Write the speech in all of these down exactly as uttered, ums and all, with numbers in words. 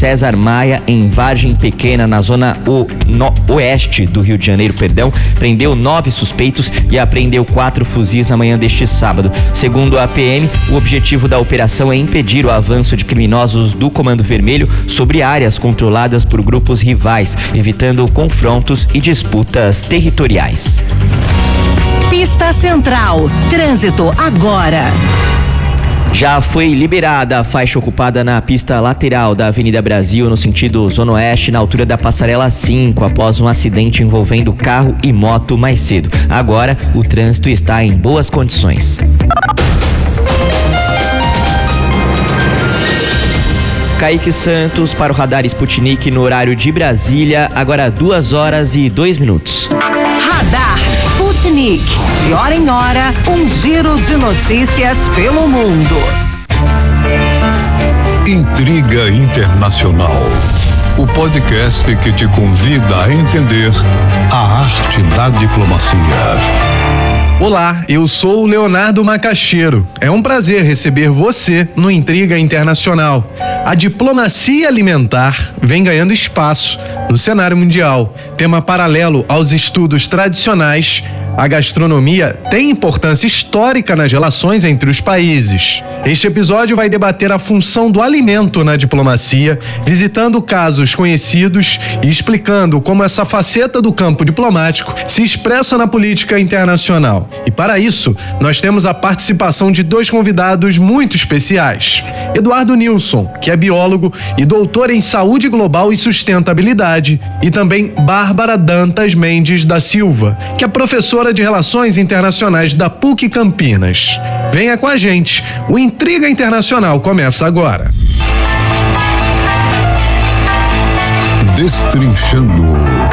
César Maia, em Vargem Pequena, na zona o, no, oeste do Rio de Janeiro, perdão, prendeu nove suspeitos e apreendeu quatro fuzis na manhã deste sábado. Segundo a P M, o objetivo da operação é impedir o avanço de criminosos do Comando Vermelho sobre áreas controladas por grupos rivais, evitando confrontos e disputas territoriais. Pista Central. Trânsito agora. Já foi liberada a faixa ocupada na pista lateral da Avenida Brasil, no sentido Zona Oeste, na altura da Passarela cinco, após um acidente envolvendo carro e moto mais cedo. Agora, o trânsito está em boas condições. Kaique Santos para o Radar Sputnik no horário de Brasília, agora duas horas e dois minutos. Radar Sputnik, de hora em hora, um giro de notícias pelo mundo. Intriga Internacional, o podcast que te convida a entender a arte da diplomacia. Olá, eu sou o Leonardo Macaxeiro. É um prazer receber você no Intriga Internacional. A diplomacia alimentar vem ganhando espaço no cenário mundial. Tema paralelo aos estudos tradicionais, a gastronomia tem importância histórica nas relações entre os países. Este episódio vai debater a função do alimento na diplomacia, visitando casos conhecidos e explicando como essa faceta do campo diplomático se expressa na política internacional. E para isso, nós temos a participação de dois convidados muito especiais. Eduardo Nilson, que é biólogo e doutor em saúde global e sustentabilidade, e também Bárbara Dantas Mendes da Silva, que é professora de Relações Internacionais da P U C Campinas. Venha com a gente, o Intriga Internacional começa agora. Destrinchando.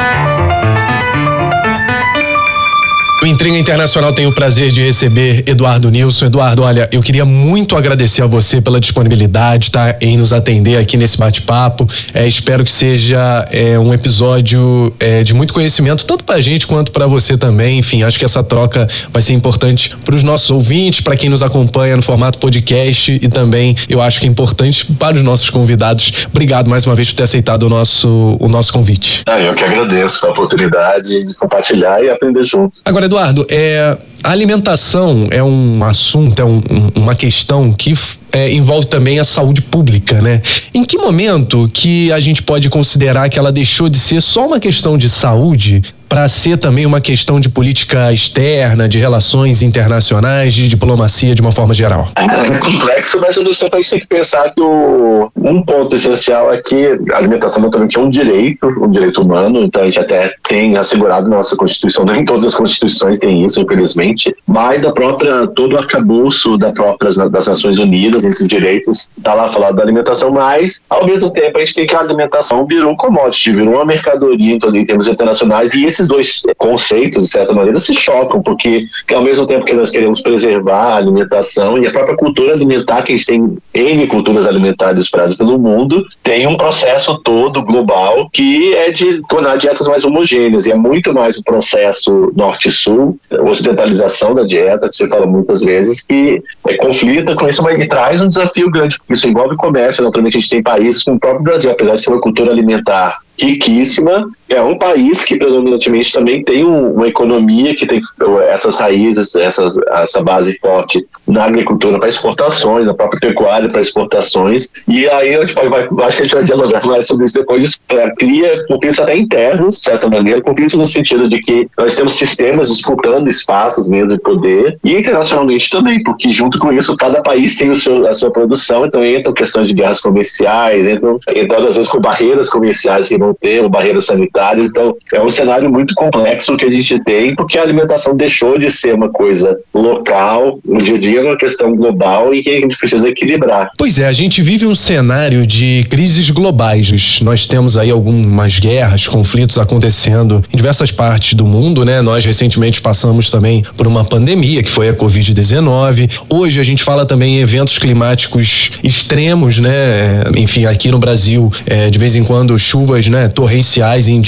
O Intriga Internacional tem o prazer de receber Eduardo Nilson. Eduardo, olha, eu queria muito agradecer a você pela disponibilidade, tá, em nos atender aqui nesse bate-papo. É, espero que seja é, um episódio é, de muito conhecimento, tanto pra gente quanto pra você também. Enfim, acho que essa troca vai ser importante pros nossos ouvintes, pra quem nos acompanha no formato podcast, e também eu acho que é importante para os nossos convidados. Obrigado mais uma vez por ter aceitado o nosso, o nosso convite. Ah, eu que agradeço a oportunidade de compartilhar e aprender junto. Agora, Eduardo, é, a alimentação é um assunto, é um, uma questão que é, envolve também a saúde pública, né? Em que momento que a gente pode considerar que ela deixou de ser só uma questão de saúde para ser também uma questão de política externa, de relações internacionais, de diplomacia de uma forma geral? É complexo, mas ao mesmo tempo a gente tem que pensar que o, um ponto essencial é que a alimentação naturalmente é um direito, um direito humano, então a gente até tem assegurado na nossa Constituição, nem todas as Constituições têm isso, infelizmente, mas da própria, todo o arcabouço da própria, das Nações Unidas, entre os direitos, está lá falado da alimentação, mas ao mesmo tempo a gente tem que a alimentação virou um commodity, virou uma mercadoria então, em termos internacionais, e esses dois conceitos, de certa maneira, se chocam, porque ao mesmo tempo que nós queremos preservar a alimentação e a própria cultura alimentar, que a gente tem N culturas alimentares espalhadas pelo mundo, tem um processo todo global que é de tornar dietas mais homogêneas, e é muito mais um processo norte-sul, ocidentalização da dieta, que você fala muitas vezes, que é, conflita com isso, mas que traz um desafio grande, porque isso envolve comércio. Naturalmente a gente tem países como o próprio Brasil, apesar de ter uma cultura alimentar riquíssima, é um país que predominantemente também tem um, uma economia que tem essas raízes, essas, essa base forte na agricultura para exportações, na própria pecuária para exportações, e aí a gente vai, vai, acho que a gente vai dialogar mais sobre isso depois. Isso é, cria conflitos até internos, de certa maneira, conflitos no sentido de que nós temos sistemas disputando espaços mesmo de poder, e internacionalmente também, porque junto com isso cada país tem o seu, a sua produção, então entram questões de guerras comerciais, entram, entram às vezes com barreiras comerciais que não tem, ou barreiras sanitárias. Então é um cenário muito complexo que a gente tem, porque a alimentação deixou de ser uma coisa local, no dia a dia é uma questão global e que a gente precisa equilibrar. Pois é, a gente vive um cenário de crises globais. Nós temos aí algumas guerras, conflitos acontecendo em diversas partes do mundo, né? Nós recentemente passamos também por uma pandemia, que foi a covid dezenove. Hoje a gente fala também em eventos climáticos extremos, né? Enfim, aqui no Brasil, é, de vez em quando chuvas, né, torrenciais em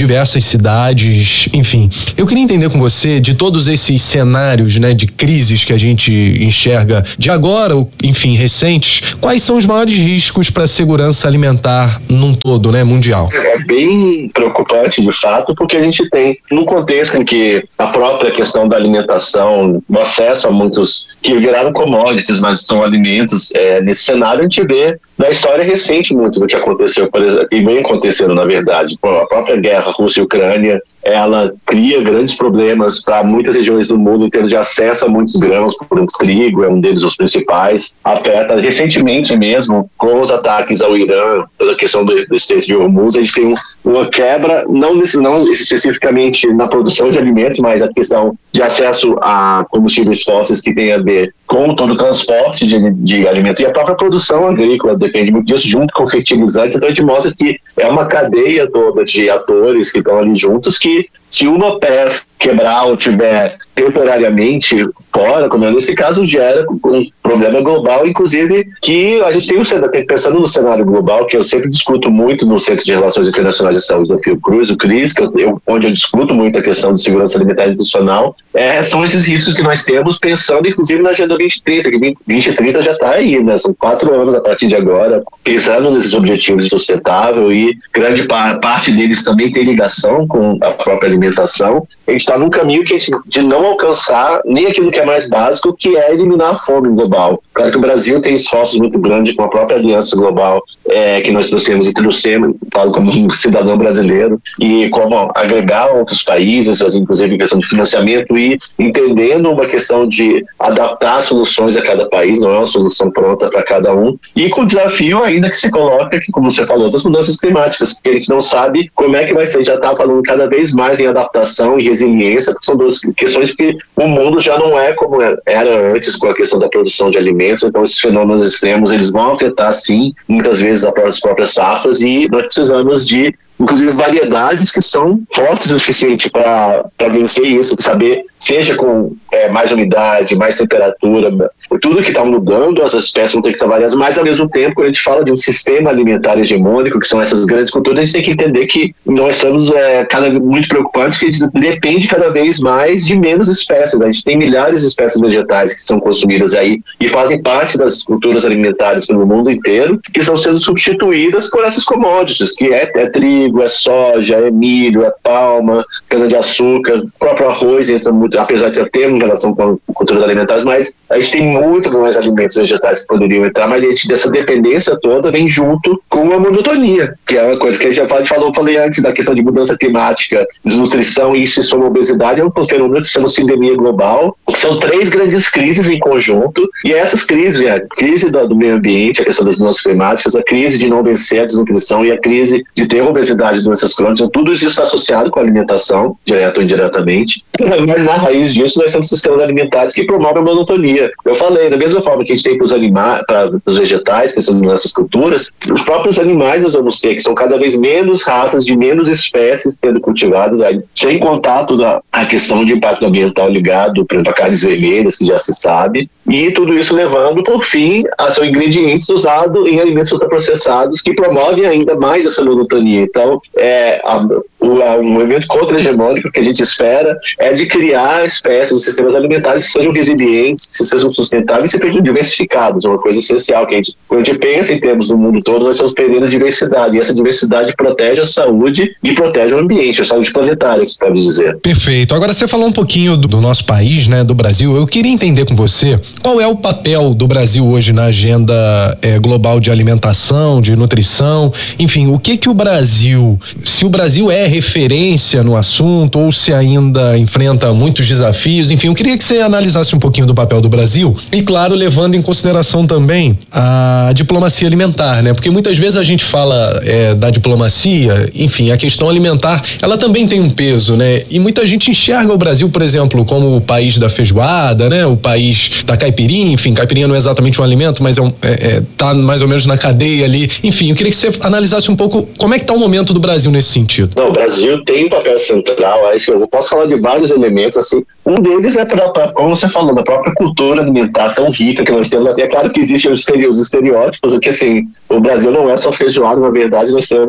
diversas cidades, enfim. Eu queria entender com você, de todos esses cenários, né, de crises que a gente enxerga de agora, enfim, recentes, quais são os maiores riscos para a segurança alimentar num todo, né, mundial? É bem preocupante, de fato, porque a gente tem, num contexto em que a própria questão da alimentação, o acesso a muitos que viraram commodities, mas são alimentos, é, nesse cenário a gente vê na história recente muito do que aconteceu, por exemplo, e vem acontecendo, na verdade. A própria guerra Rússia e Ucrânia, ela cria grandes problemas para muitas regiões do mundo em termos de acesso a muitos grãos, por exemplo, trigo é um deles os principais. Afeta recentemente mesmo, com os ataques ao Irã, pela questão do, do Estreito de Hormuz, a gente tem um, uma quebra, não, nesse, não especificamente na produção de alimentos, mas a questão de acesso a combustíveis fósseis que tem a ver com todo o transporte de, de alimentos e a própria produção agrícola depende muito disso, junto com fertilizantes. Então a gente mostra que é uma cadeia toda de atores que estão ali juntos, que se uma peça quebrar ou tiver temporariamente fora, como é nesse caso, gera um problema global, inclusive que a gente tem um cenário, pensando no cenário global, que eu sempre discuto muito no Centro de Relações Internacionais de Saúde da Fiocruz, o CRIS, que eu, onde eu discuto muito a questão de segurança alimentar e nutricional, é, são esses riscos que nós temos, pensando inclusive na Agenda vinte trinta, que vinte trinta já está aí, né? São quatro anos a partir de agora, pensando nesses objetivos sustentável, e grande par, parte deles também tem ligação com a própria alimentação. A gente está num caminho que a gente, de não alcançar nem aquilo que é mais básico, que é eliminar a fome global. Claro que o Brasil tem esforços muito grandes com a própria aliança global é, que nós trouxemos e trouxemos, falo como um cidadão brasileiro, e como agregar outros países, inclusive em questão de financiamento, e entendendo uma questão de adaptar soluções a cada país, não é uma solução pronta para cada um, e com o desafio ainda que se coloca, que como você falou, das mudanças climáticas, que a gente não sabe como é que vai ser, já está falando cada vez mais em adaptação e resiliência, que são duas questões que o mundo já não é como era antes com a questão da produção de alimentos. Então esses fenômenos extremos, eles vão afetar sim, muitas vezes as próprias safras, e nós precisamos de inclusive variedades que são fortes o suficiente para vencer isso, saber, seja com é, mais umidade, mais temperatura, tudo que está mudando, as espécies vão ter que estar variadas, mas ao mesmo tempo, quando a gente fala de um sistema alimentar hegemônico, que são essas grandes culturas, a gente tem que entender que nós estamos é, cada, muito preocupantes, que a gente depende cada vez mais de menos espécies. A gente tem milhares de espécies vegetais que são consumidas aí e fazem parte das culturas alimentares pelo mundo inteiro, que estão sendo substituídas por essas commodities, que é, é trigo, é soja, é milho, é palma, cana-de-açúcar, o próprio arroz entra muito, apesar de ter uma relação com culturas alimentares, mas a gente tem muito mais alimentos vegetais que poderiam entrar, mas a gente, dessa dependência toda vem junto com a monotonia, que é uma coisa que a gente já falou, falei antes da questão de mudança climática, desnutrição, e isso e soma obesidade, é um fenômeno que se chama sindemia global, que são três grandes crises em conjunto, e essas crises, a crise do, do meio ambiente, a questão das mudanças climáticas, a crise de não vencer a desnutrição e a crise de ter obesidade, doenças crônicas, tudo isso está associado com a alimentação, direto ou indiretamente, mas na raiz disso nós temos sistemas alimentares que promovem a monotonia. Eu falei, da mesma forma que a gente tem para os animais, para os vegetais, pensando nessas culturas, os próprios animais nós vamos ter, que são cada vez menos raças, de menos espécies sendo cultivadas, aí, sem contato da a questão de impacto ambiental ligado, por exemplo, a carnes vermelhas, que já se sabe, e tudo isso levando, por fim, a seus ingredientes usados em alimentos ultraprocessados, que promovem ainda mais essa monotonia. Então, é, a, o, a, um movimento contra-hegemônico que a gente espera é de criar espécies, sistemas alimentares que sejam resilientes, que sejam sustentáveis e sejam diversificados. É uma coisa essencial, que a gente, quando a gente pensa em termos do mundo todo, nós estamos perdendo diversidade, e essa diversidade protege a saúde e protege o ambiente, a saúde planetária, se pode dizer. Perfeito. Agora, você falou um pouquinho do, do nosso país, né, do Brasil. Eu queria entender com você qual é o papel do Brasil hoje na agenda é, global de alimentação, de nutrição, enfim, o que que o Brasil, se o Brasil é referência no assunto ou se ainda enfrenta muitos desafios, enfim, eu queria que você analisasse um pouquinho do papel do Brasil e, claro, levando em consideração também a diplomacia alimentar, né? Porque muitas vezes a gente fala é, da diplomacia, enfim, a questão alimentar, ela também tem um peso, né? E muita gente enxerga o Brasil, por exemplo, como o país da feijoada, né? O país da caipirinha, enfim, caipirinha não é exatamente um alimento, mas é, um, é, é tá mais ou menos na cadeia ali. Enfim, eu queria que você analisasse um pouco como é que tá o momento do Brasil nesse sentido. Não, o Brasil tem um papel central, acho que eu posso falar de vários elementos, assim, um deles é, pra, pra, como você falou, da própria cultura alimentar tão rica que nós temos. É claro que existem os estereótipos, porque assim, o Brasil não é só feijoada, na verdade nós temos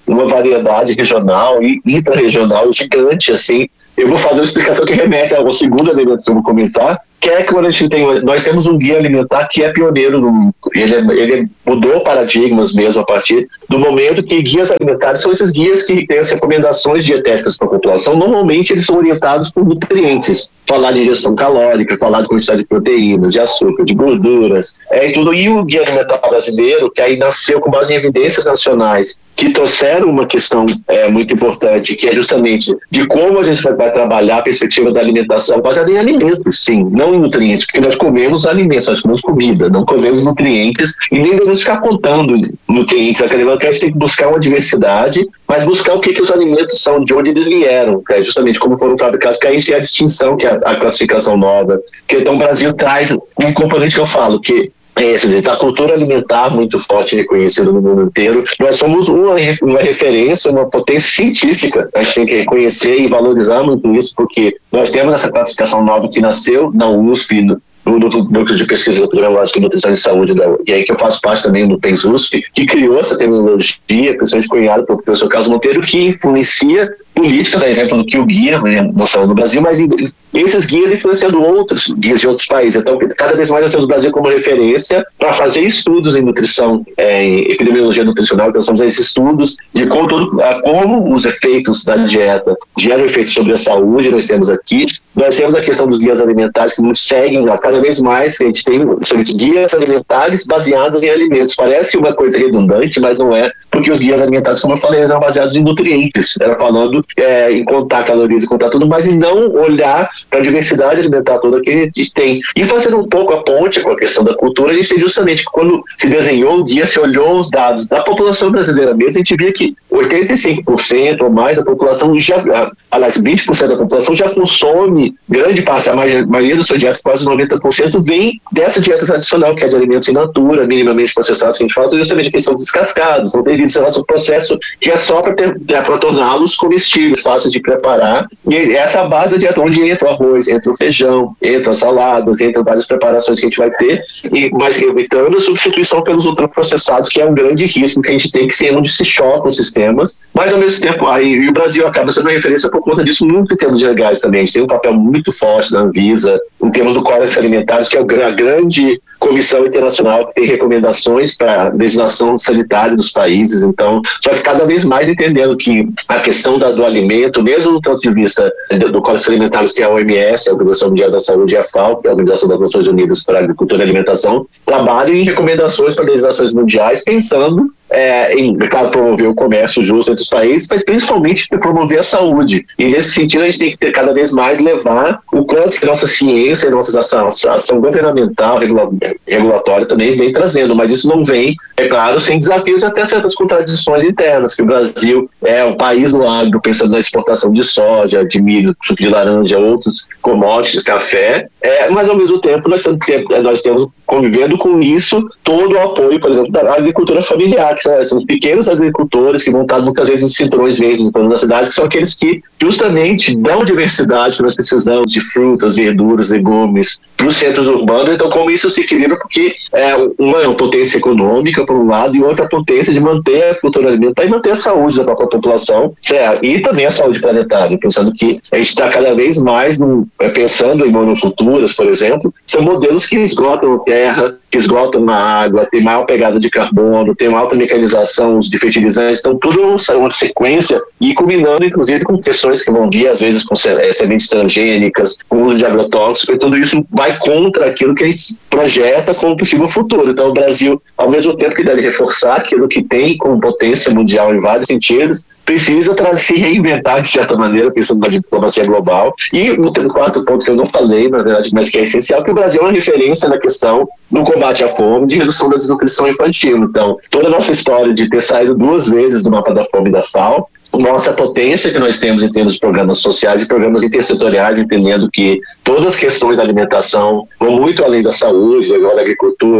uma variedade regional e intra-regional gigante, assim. Eu vou fazer uma explicação que remete ao segundo elemento que eu vou comentar, que é que quando a gente tem, nós temos um guia alimentar que é pioneiro, no, ele, ele mudou paradigmas mesmo a partir do momento que guias alimentares são esses guias que têm as recomendações dietéticas para a população. Normalmente eles são orientados por nutrientes, falar de ingestão calórica, falar de quantidade de proteínas, de açúcar, de gorduras, é, e tudo. E o guia alimentar brasileiro, que aí nasceu com base em evidências nacionais, que trouxeram uma questão é, muito importante, que é justamente de como a gente vai, vai trabalhar a perspectiva da alimentação baseada em alimentos, sim, não em nutrientes, porque nós comemos alimentos, nós comemos comida, não comemos nutrientes, e nem devemos ficar contando nutrientes. A gente tem que buscar uma diversidade, mas buscar o que, que os alimentos são, de onde eles vieram, que é justamente como foram fabricados, que aí é a distinção, que é a, a classificação nova, que então o Brasil traz um componente que eu falo, que é esse, a cultura alimentar muito forte e reconhecida no mundo inteiro. Nós somos uma, uma referência, uma potência científica. A gente tem que reconhecer e valorizar muito isso, porque nós temos essa classificação nova que nasceu na U S P, no, no Núcleo de Pesquisa Epidemiológica e Nutrição e Saúde, da, e aí que eu faço parte também do P E S U S P, que criou essa terminologia, principalmente cunhada pelo professor Carlos Monteiro, que influencia políticas, a exemplo do que o guia, não só no Brasil, mas esses guias influenciando outros guias de outros países. Então, cada vez mais nós temos o Brasil como referência para fazer estudos em nutrição, é, em epidemiologia nutricional. Então, somos esses estudos de como, todo, como os efeitos da dieta geram efeitos sobre a saúde, nós temos aqui. Nós temos a questão dos guias alimentares que nos seguem cada vez mais, a gente tem guias alimentares baseados em alimentos. Parece uma coisa redundante, mas não é, porque os guias alimentares, como eu falei, eles eram baseados em nutrientes, era falando é, em contar calorias e contar tudo, mas em não olhar para a diversidade alimentar toda que a gente tem. E fazendo um pouco a ponte com a questão da cultura, a gente tem justamente que quando se desenhou o guia, se olhou os dados da população brasileira mesmo, a gente via que oitenta e cinco por cento ou mais da população já, aliás, vinte por cento da população já consome grande parte, a maioria da sua dieta, quase noventa por cento, vem dessa dieta tradicional, que é de alimentos in natura, minimamente processados, que a gente fala, justamente que eles são descascados, não tem vindo um processo que é só para torná-los comestíveis, fáceis de preparar. E essa é a base da dieta, onde entra o arroz, entra o feijão, entra as saladas, entra várias preparações que a gente vai ter, e, mas evitando a substituição pelos ultraprocessados, que é um grande risco que a gente tem, que ser onde se chocam os sistemas, mas ao mesmo tempo, aí, e o Brasil acaba sendo uma referência por conta disso, muito em termos de legais também. A gente tem um papel muito forte da Anvisa, em termos do Códex Alimentares, que é a grande comissão internacional que tem recomendações para legislação sanitária dos países. Então, só que cada vez mais entendendo que a questão da, do alimento, mesmo do ponto de vista do, do Códex Alimentares, que é a O M S, a Organização Mundial da Saúde, e a FAO, que é a Organização das Nações Unidas para a Agricultura e Alimentação, trabalham em recomendações para legislações mundiais, pensando É, em, claro, promover o comércio justo entre os países, mas principalmente promover a saúde. E nesse sentido a gente tem que ter cada vez mais levar o quanto que nossa ciência e nossa ação, ação governamental, regula, regulatória também vem trazendo, mas isso não vem, é claro, sem desafios e até certas contradições internas, que o Brasil é um país no agro, pensando na exportação de soja, de milho, suco de laranja, outros commodities, café, é, mas ao mesmo tempo nós temos, nós temos convivendo com isso todo o apoio, por exemplo, da agricultura familiar, que são, são os pequenos agricultores que vão estar muitas vezes em cinturões verdes em torno da cidade, que são aqueles que justamente dão diversidade que nós precisamos de frutas, verduras, legumes para os centros urbanos. Então, como isso se equilibra, porque é uma, é uma potência econômica, por um lado, e outra potência de manter a cultura alimentar e manter a saúde da própria população, certo? E também a saúde planetária, pensando que a gente está cada vez mais no, pensando em monoculturas, por exemplo, são modelos que esgotam a terra, que esgotam na água, tem maior pegada de carbono, tem uma alta mecanização de fertilizantes, então tudo é uma sequência, e combinando inclusive com questões que vão vir às vezes com sementes transgênicas, com uso de agrotóxicos, e tudo isso vai contra aquilo que a gente projeta como possível futuro. Então o Brasil, ao mesmo tempo que deve reforçar aquilo que tem como potência mundial em vários sentidos, precisa se reinventar de certa maneira, pensando na diplomacia global. E o quarto ponto que eu não falei, na verdade, mas que é essencial, que o Brasil é uma referência na questão do combate à fome, de redução da desnutrição infantil. Então, toda a nossa história de ter saído duas vezes do mapa da fome da FAO mostra a potência que nós temos em termos de programas sociais e programas intersetoriais, entendendo que todas as questões da alimentação vão muito além da saúde, agora da agricultura,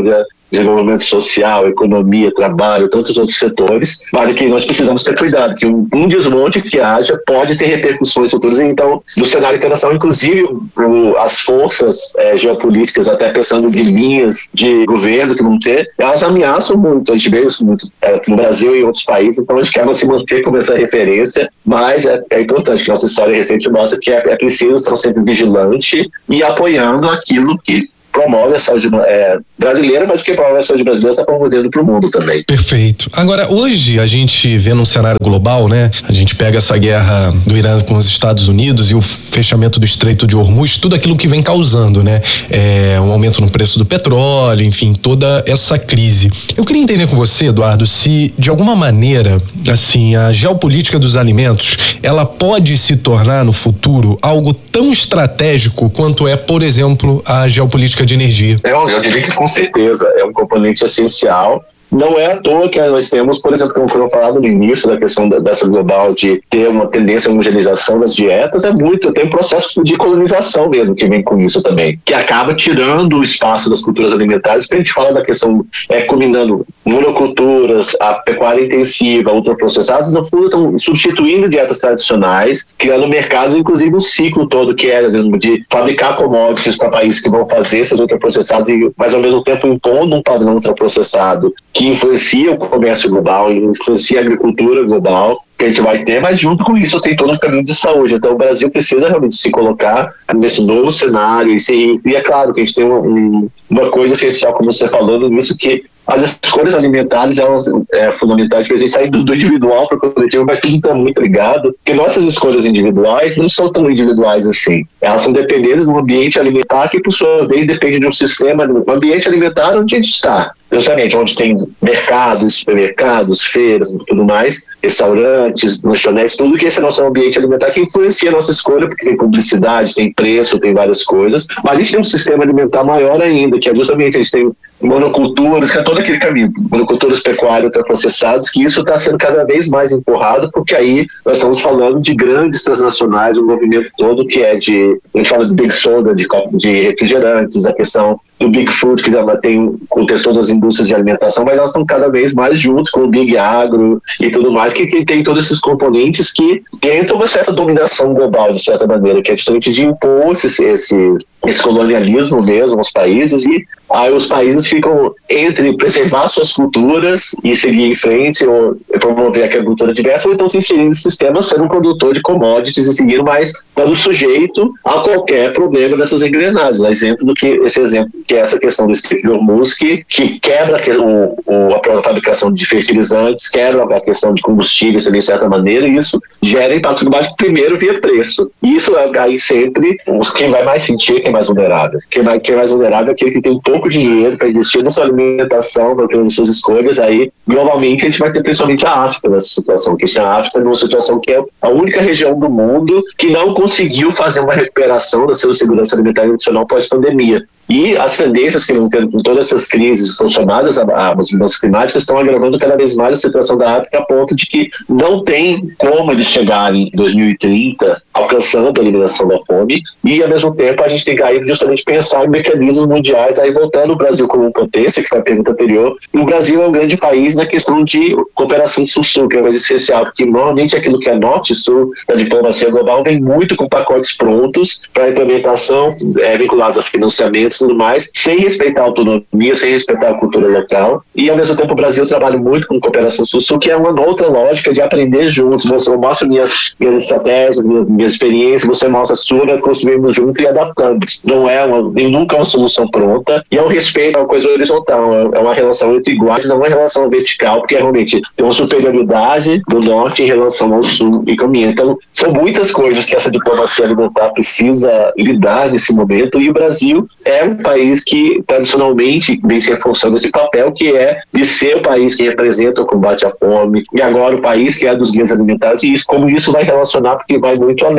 desenvolvimento social, economia, trabalho, tantos outros setores, mas que nós precisamos ter cuidado, que um, um desmonte que haja pode ter repercussões futuras. Então, no cenário internacional, inclusive, o, as forças é, geopolíticas, até pensando em linhas de governo que vão ter, elas ameaçam muito. A gente vê isso muito é, no Brasil e em outros países, então a gente quer se manter como essa referência, mas é, é importante que nossa história recente mostra que é, é preciso estar sempre vigilante e apoiando aquilo que promove a saúde é, brasileira, mas que promove a saúde brasileira está promovendo para o mundo também. Perfeito. Agora, hoje a gente vê num cenário global, né? A gente pega essa guerra do Irã com os Estados Unidos e o fechamento do Estreito de Hormuz, tudo aquilo que vem causando, né? É, um aumento no preço do petróleo, enfim, toda essa crise. Eu queria entender com você, Eduardo, se de alguma maneira, assim, a geopolítica dos alimentos, ela pode se tornar no futuro algo tão estratégico quanto é, por exemplo, a geopolítica de energia. Eu, eu diria que com certeza é um componente essencial. Não é à toa que nós temos, por exemplo, como foi falado no início da questão da, dessa global de ter uma tendência à homogeneização das dietas, é muito, tem um processo de colonização mesmo que vem com isso também, que acaba tirando o espaço das culturas alimentares, porque a gente fala da questão, é, combinando monoculturas, a pecuária intensiva, ultraprocessados, no fundo estão substituindo dietas tradicionais, criando mercados, inclusive um ciclo todo que é de fabricar commodities para países que vão fazer esses ultraprocessados, e, mas ao mesmo tempo impondo um padrão ultraprocessado que influencia o comércio global, influencia a agricultura global, que a gente vai ter, mas junto com isso tem todo um caminho de saúde. Então o Brasil precisa realmente se colocar nesse novo cenário, e, se, e é claro que a gente tem um, uma coisa essencial, como você falando nisso, que as escolhas alimentares, elas é fundamentais para a gente sair do, do individual para o coletivo, mas tudo está muito ligado, porque nossas escolhas individuais não são tão individuais assim. Elas são dependentes de um ambiente alimentar que, por sua vez, depende de um sistema, de um ambiente alimentar onde a gente está. Justamente onde tem mercados, supermercados, feiras e tudo mais, restaurantes, lanchonetes, tudo que esse é nosso ambiente alimentar que influencia a nossa escolha, porque tem publicidade, tem preço, tem várias coisas. Mas a gente tem um sistema alimentar maior ainda, que é justamente a gente tem monoculturas, que é todo aquele caminho, monoculturas pecuárias ultraprocessados, que isso está sendo cada vez mais empurrado, porque aí nós estamos falando de grandes transnacionais, um movimento todo que é de, a gente fala de big soda, de, de refrigerantes, a questão do Big Food, que tem contexto todas as indústrias de alimentação, mas elas estão cada vez mais junto com o Big Agro e tudo mais, que tem, tem todos esses componentes que tentam uma certa dominação global, de certa maneira, que é justamente de impor esse, esse, esse colonialismo mesmo aos países, e aí os países ficam entre preservar suas culturas e seguir em frente, ou promover a agricultura diversa, ou então se inserir nesse sistema, ser um produtor de commodities e seguir mais, estando sujeito a qualquer problema dessas engrenagens. Exemplo do que esse exemplo, que é essa questão do Estreito de Hormuz, que, que quebra o, o, a fabricação de fertilizantes, quebra a questão de combustíveis de certa maneira, e isso gera impactos globais, primeiro via preço. E isso é aí sempre quem vai mais sentir, quem é mais vulnerável. Quem, vai, quem é mais vulnerável é aquele que tem pouco dinheiro para investir na sua alimentação, para ter as suas escolhas. Aí, globalmente, a gente vai ter principalmente a África nessa situação, que a África é uma situação que é a única região do mundo que não conseguiu fazer uma recuperação da sua segurança alimentar nacional pós-pandemia. E as tendências que não tem, com todas essas crises somadas às mudanças climáticas estão agravando cada vez mais a situação da África, a ponto de que não tem como eles chegarem em dois mil e trinta alcançando a eliminação da fome, e ao mesmo tempo a gente tem que aí justamente pensar em mecanismos mundiais, aí voltando o Brasil como potência, que foi a pergunta anterior. E o Brasil é um grande país na questão de cooperação sul-sul, que é mais essencial, porque normalmente aquilo que é norte-sul da diplomacia global vem muito com pacotes prontos para implementação, é, vinculados a financiamentos e tudo mais, sem respeitar a autonomia, sem respeitar a cultura local. E ao mesmo tempo o Brasil trabalha muito com cooperação sul-sul, que é uma outra lógica de aprender juntos. Você mostra minhas, minhas estratégias, minha, minha experiência, você mostra a sua, nós construímos junto e adaptamos. Não é uma, nem nunca é uma solução pronta, e é um respeito, é uma coisa horizontal, é uma relação entre iguais, não é uma relação vertical, porque realmente tem uma superioridade do norte em relação ao sul e caminho. Então, são muitas coisas que essa diplomacia alimentar precisa lidar nesse momento, e o Brasil é um país que tradicionalmente vem se reforçando esse papel, que é de ser o país que representa o combate à fome, e agora o país que é dos guias alimentares, e isso, como isso vai relacionar, porque vai muito além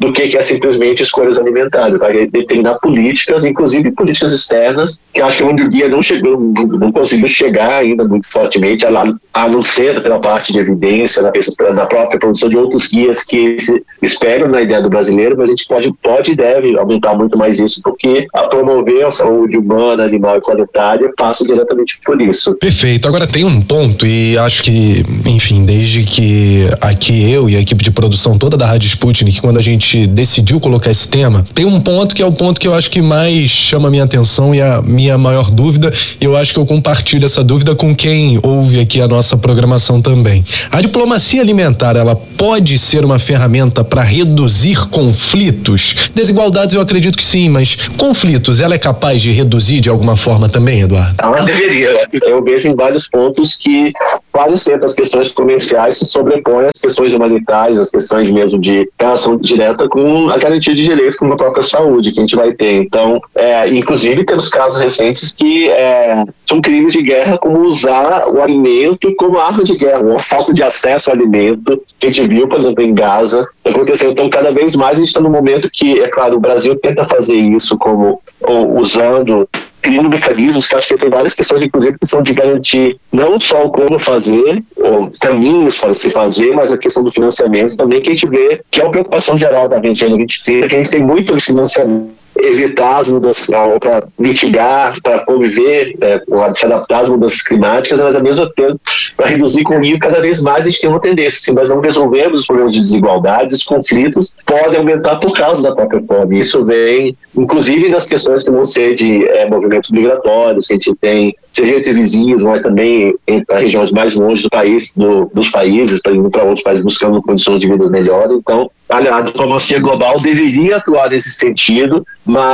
do que, que é simplesmente escolhas alimentares, vai determinar políticas, inclusive políticas externas, que eu acho que onde o guia não chegou, não, não conseguiu chegar ainda muito fortemente, a, a não ser pela parte de evidência, na, na própria produção de outros guias que se esperam na ideia do brasileiro, mas a gente pode, pode e deve aumentar muito mais isso, porque a promover a saúde humana, animal e planetária passa diretamente por isso. Perfeito. Agora tem um ponto, e acho que, enfim, desde que aqui eu e a equipe de produção toda da Rádio Sputnik, quando a gente decidiu colocar esse tema, tem um ponto que é o ponto que eu acho que mais chama a minha atenção e a minha maior dúvida, e eu acho que eu compartilho essa dúvida com quem ouve aqui a nossa programação também. A diplomacia alimentar, ela pode ser uma ferramenta para reduzir conflitos? Desigualdades eu acredito que sim, mas conflitos, ela é capaz de reduzir de alguma forma também, Eduardo? Ela deveria. Eu vejo em vários pontos que quase sempre as questões comerciais se sobrepõem às questões humanitárias, às questões mesmo de relação direta com a garantia de direitos, como a própria saúde que a gente vai ter. Então, é, inclusive temos casos recentes que é, são crimes de guerra, como usar o alimento como arma de guerra, a falta de acesso ao alimento, que a gente viu, por exemplo, em Gaza, aconteceu. Então, cada vez mais a gente está no momento que, é claro, o Brasil tenta fazer isso como ou, usando criando mecanismos que acho que tem várias questões, inclusive, que são de garantir não só o como fazer, ou caminhos para se fazer, mas a questão do financiamento também, que a gente vê que é uma preocupação geral da Agenda vinte trinta, que a gente tem muito financiamento, evitar as mudanças, para mitigar, para conviver, é, se adaptar às mudanças climáticas, mas ao mesmo tempo para reduzir com o nível, cada vez mais a gente tem uma tendência. Se nós não resolvermos os problemas de desigualdades, os conflitos podem aumentar por causa da própria fome. Isso vem, inclusive, nas questões que vão ser de é, movimentos migratórios, que a gente tem, seja entre vizinhos, mas também em regiões mais longe do país, do, dos países, para ir para outros países buscando condições de vida melhores. Então, a diplomacia global deveria atuar nesse sentido,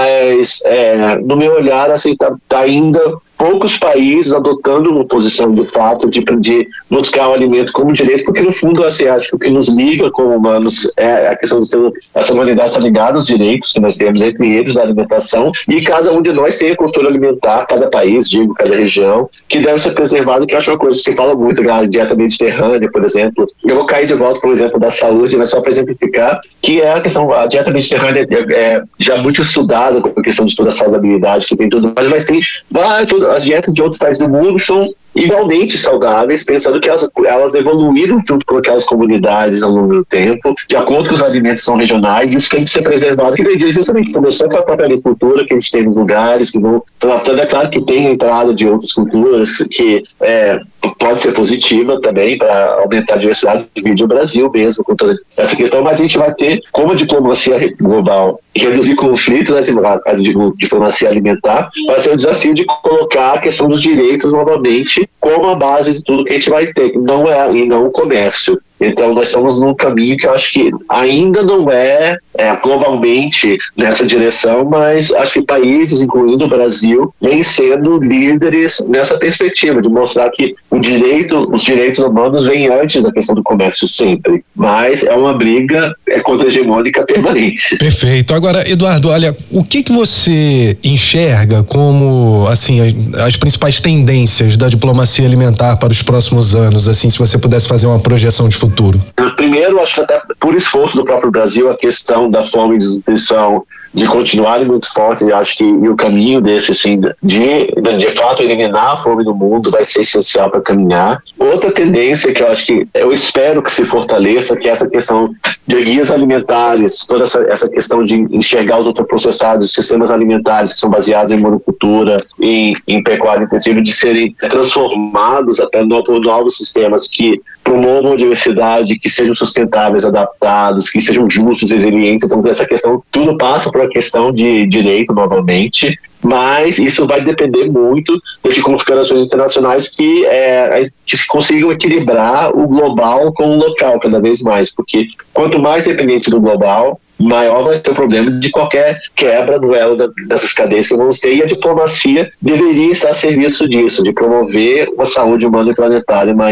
mas é, no meu olhar, assim, tá, tá ainda poucos países adotando uma posição de fato de, de buscar o alimento como direito, porque no fundo, assim, acho que o que nos liga como humanos é a questão de ter essa humanidade está ligada aos direitos que nós temos entre eles na alimentação, e cada um de nós tem a cultura alimentar, cada país, digo, cada região, que deve ser preservado, que eu acho uma coisa que se fala muito da dieta mediterrânea, por exemplo. Eu vou cair de volta, por exemplo, da saúde, mas só para exemplificar, que é a questão, a dieta mediterrânea é, é já muito estudada com a questão de toda a saudabilidade que tem tudo mais, mas tem vai, toda, as dietas de outros países do mundo são igualmente saudáveis, pensando que elas, elas evoluíram junto com aquelas comunidades ao longo do tempo, de acordo com os alimentos são regionais, e isso tem que ser preservado, que veio justamente começou com a própria agricultura que a gente tem nos lugares, que vão tratando, é claro que tem a entrada de outras culturas, que é, pode ser positiva também para aumentar a diversidade de vídeo do Brasil mesmo, com toda essa questão, mas a gente vai ter, como a diplomacia global, reduzir conflitos, né, a diplomacia alimentar, vai ser o desafio de colocar a questão dos direitos novamente como a base de tudo que a gente vai ter, não é, e não o comércio. Então nós estamos num caminho que eu acho que ainda não é, é globalmente nessa direção, mas acho que países, incluindo o Brasil, vêm sendo líderes nessa perspectiva de mostrar que o direito, os direitos humanos vêm antes da questão do comércio sempre, mas é uma briga é contra-hegemônica permanente. Perfeito. Agora, Eduardo, olha, o que que você enxerga como, assim, as, as principais tendências da diplomacia alimentar para os próximos anos, assim, se você pudesse fazer uma projeção de futuro? Primeiro, acho que até por esforço do próprio Brasil, a questão da fome e desnutrição de continuarem muito fortes, e acho que e o caminho desse, assim, de, de, de fato eliminar a fome no mundo vai ser essencial para caminhar. Outra tendência que eu acho que eu espero que se fortaleça, que é essa questão de guias alimentares, toda essa, essa questão de enxergar os ultraprocessados, sistemas alimentares que são baseados em monocultura, em, em pecuária intensiva, de serem transformados até por novos sistemas que promovam a diversidade, que sejam sustentáveis, adaptados, que sejam justos, resilientes. Então, essa questão, tudo passa por uma questão de direito, novamente, mas isso vai depender muito de configurações internacionais que, é, que consigam equilibrar o global com o local cada vez mais, porque quanto mais dependente do global, maior vai ser o problema de qualquer quebra no elo dessas cadeias que vamos ter, e a diplomacia deveria estar a serviço disso, de promover uma saúde humana e planetária maior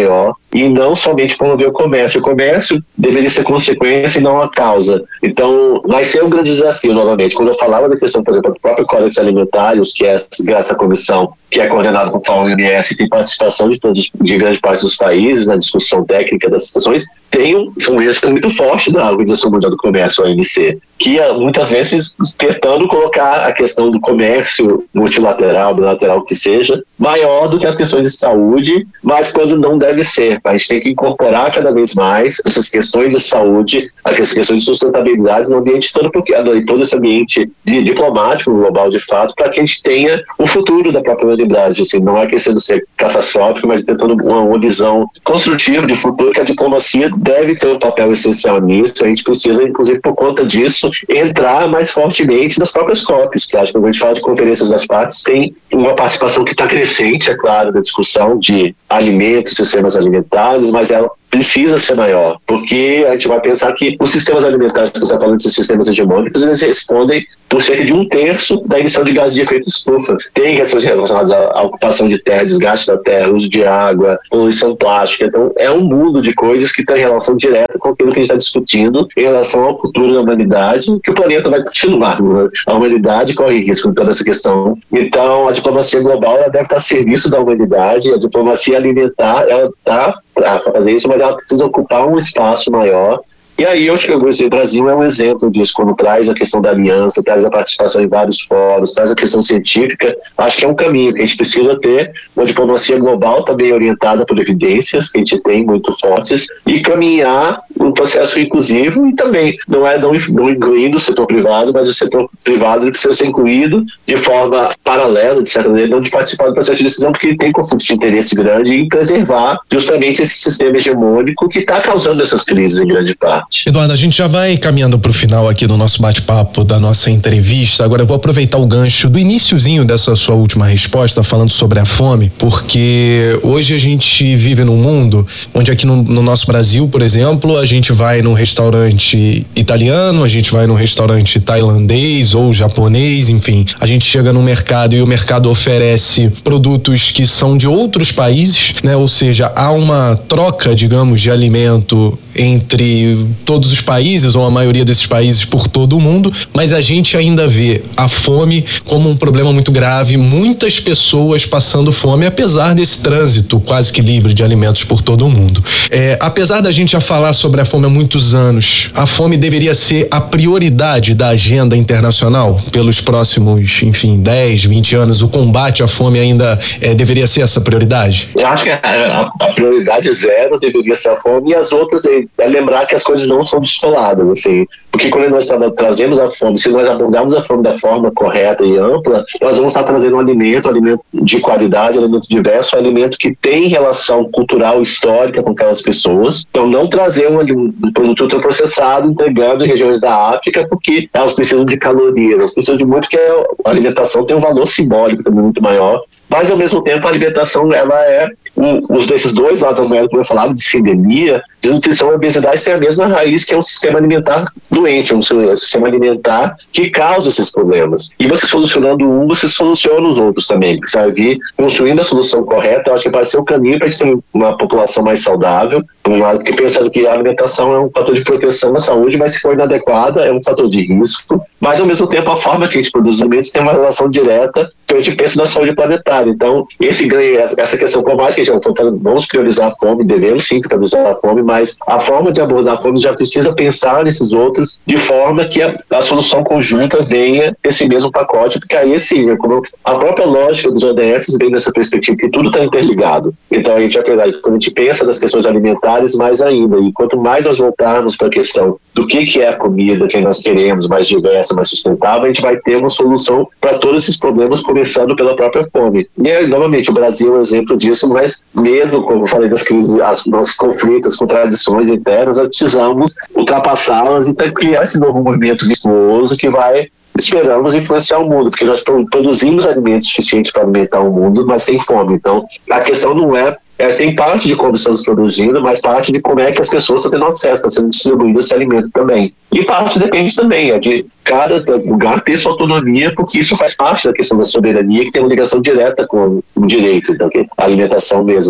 e não somente promover o comércio. O comércio deveria ser consequência e não a causa. Então, vai ser um grande desafio, novamente. Quando eu falava da questão, por exemplo, do próprio Códex Alimentários, que é essa comissão que é coordenada por a O M S e tem participação de, todos, de grande parte dos países na discussão técnica das questões, tem um, um risco muito forte da Organização Mundial do Comércio, a O M C, que muitas vezes tentando colocar a questão do comércio multilateral, bilateral que seja, maior do que as questões de saúde, mas quando não deve ser. A gente tem que incorporar cada vez mais essas questões de saúde, essas questões de sustentabilidade no ambiente todo, porque todo esse ambiente de, diplomático global de fato, para que a gente tenha o futuro da própria humanidade. Assim, não é questão de ser catastrófico, mas tentando uma, uma visão construtiva de futuro, que a diplomacia deve ter um papel essencial nisso. A gente precisa, inclusive por conta disso, entrar mais fortemente nas próprias C O Ps, que acho que quando a gente fala de conferências das partes, tem uma participação que está crescente, é claro, da discussão de alimentos, sistemas alimentares, mas ela precisa ser maior, porque a gente vai pensar que os sistemas alimentares, que você está falando desses sistemas hegemônicos, eles respondem por cerca de um terço da emissão de gases de efeito estufa. Tem questões relacionadas à ocupação de terra, desgaste da terra, uso de água, poluição plástica. Então, é um mundo de coisas que tem relação direta com aquilo que a gente está discutindo em relação ao futuro da humanidade, que o planeta vai continuar. Né? A humanidade corre risco em toda essa questão. Então, a diplomacia global ela deve estar a serviço da humanidade, a diplomacia alimentar, ela está para fazer isso, mas ela precisa ocupar um espaço maior. E aí eu acho que o Brasil é um exemplo disso, quando traz a questão da aliança, traz a participação em vários fóruns, traz a questão científica. Acho que é um caminho que a gente precisa ter, uma diplomacia global também orientada por evidências, que a gente tem muito fortes, e caminhar um processo inclusivo, e também não é não, não incluindo o setor privado, mas o setor privado ele precisa ser incluído de forma paralela, de certa maneira, não de participar do processo de decisão, porque ele tem conflito de interesse grande em preservar justamente esse sistema hegemônico que está causando essas crises em grande parte. Eduardo, a gente já vai caminhando para o final aqui do nosso bate-papo, da nossa entrevista. Agora eu vou aproveitar o gancho do iniciozinho dessa sua última resposta, falando sobre a fome, porque hoje a gente vive num mundo onde aqui no, no nosso Brasil, por exemplo, a gente vai num restaurante italiano, a gente vai num restaurante tailandês ou japonês, enfim, a gente chega no mercado e o mercado oferece produtos que são de outros países, né? Ou seja, há uma troca, digamos, de alimento entre todos os países, ou a maioria desses países por todo o mundo, mas a gente ainda vê a fome como um problema muito grave, muitas pessoas passando fome, apesar desse trânsito quase que livre de alimentos por todo o mundo. É, apesar da gente já falar sobre a fome há muitos anos, a fome deveria ser a prioridade da agenda internacional pelos próximos, enfim, dez, vinte anos. O combate à fome ainda é, deveria ser essa prioridade? Eu acho que a, a prioridade zero deveria ser a fome, e as outras é, é lembrar que as coisas não são descoladas, assim, porque quando nós trazemos a fome, se nós abordarmos a fome da forma correta e ampla, nós vamos estar trazendo um alimento, um alimento de qualidade, um alimento diverso, um alimento que tem relação cultural, histórica com aquelas pessoas. Então, não trazer um, um produto ultraprocessado entregando em regiões da África, porque elas precisam de calorias, elas precisam de muito, que a alimentação tem um valor simbólico também muito maior. Mas, ao mesmo tempo, a alimentação, ela é, um, os desses dois lados da moeda, como eu falava, de sindemia, de nutrição e obesidade, tem a mesma raiz, que é um sistema alimentar doente, um sistema alimentar que causa esses problemas. E você solucionando um, você soluciona os outros também. Você vai vir construindo a solução correta. Eu acho que vai ser o caminho para a gente ter uma população mais saudável, porque pensando que a alimentação é um fator de proteção à saúde, mas se for inadequada, é um fator de risco. Mas, ao mesmo tempo, a forma que a gente produz alimentos tem uma relação direta que a gente pensa na saúde planetária. Então, esse ganho, essa questão, por mais que a gente vamos priorizar a fome, devemos sim priorizar a fome, mas a forma de abordar a fome já precisa pensar nesses outros de forma que a, a solução conjunta venha esse mesmo pacote, porque aí sim, é como a própria lógica dos O D S vem nessa perspectiva, que tudo está interligado. Então, a gente, quando a gente pensa nas questões alimentares, mais ainda, e quanto mais nós voltarmos para a questão do que, que é a comida que nós queremos, mais diversa, mais sustentável, a gente vai ter uma solução para todos esses problemas, começando pela própria fome. E, aí, novamente, o Brasil é um exemplo disso, mas mesmo, como eu falei, das crises, as nossos conflitos, as contradições internas, nós precisamos ultrapassá-las e criar esse novo movimento virtuoso que vai, esperamos, influenciar o mundo, porque nós produzimos alimentos suficientes para alimentar o mundo, mas tem fome. Então, a questão não é É, tem parte de como estamos produzindo, mas parte de como é que as pessoas estão tendo acesso, está sendo distribuído esse alimento também. E parte depende também, é de cada lugar ter sua autonomia, porque isso faz parte da questão da soberania, que tem uma ligação direta com o direito, então, a alimentação mesmo. Então,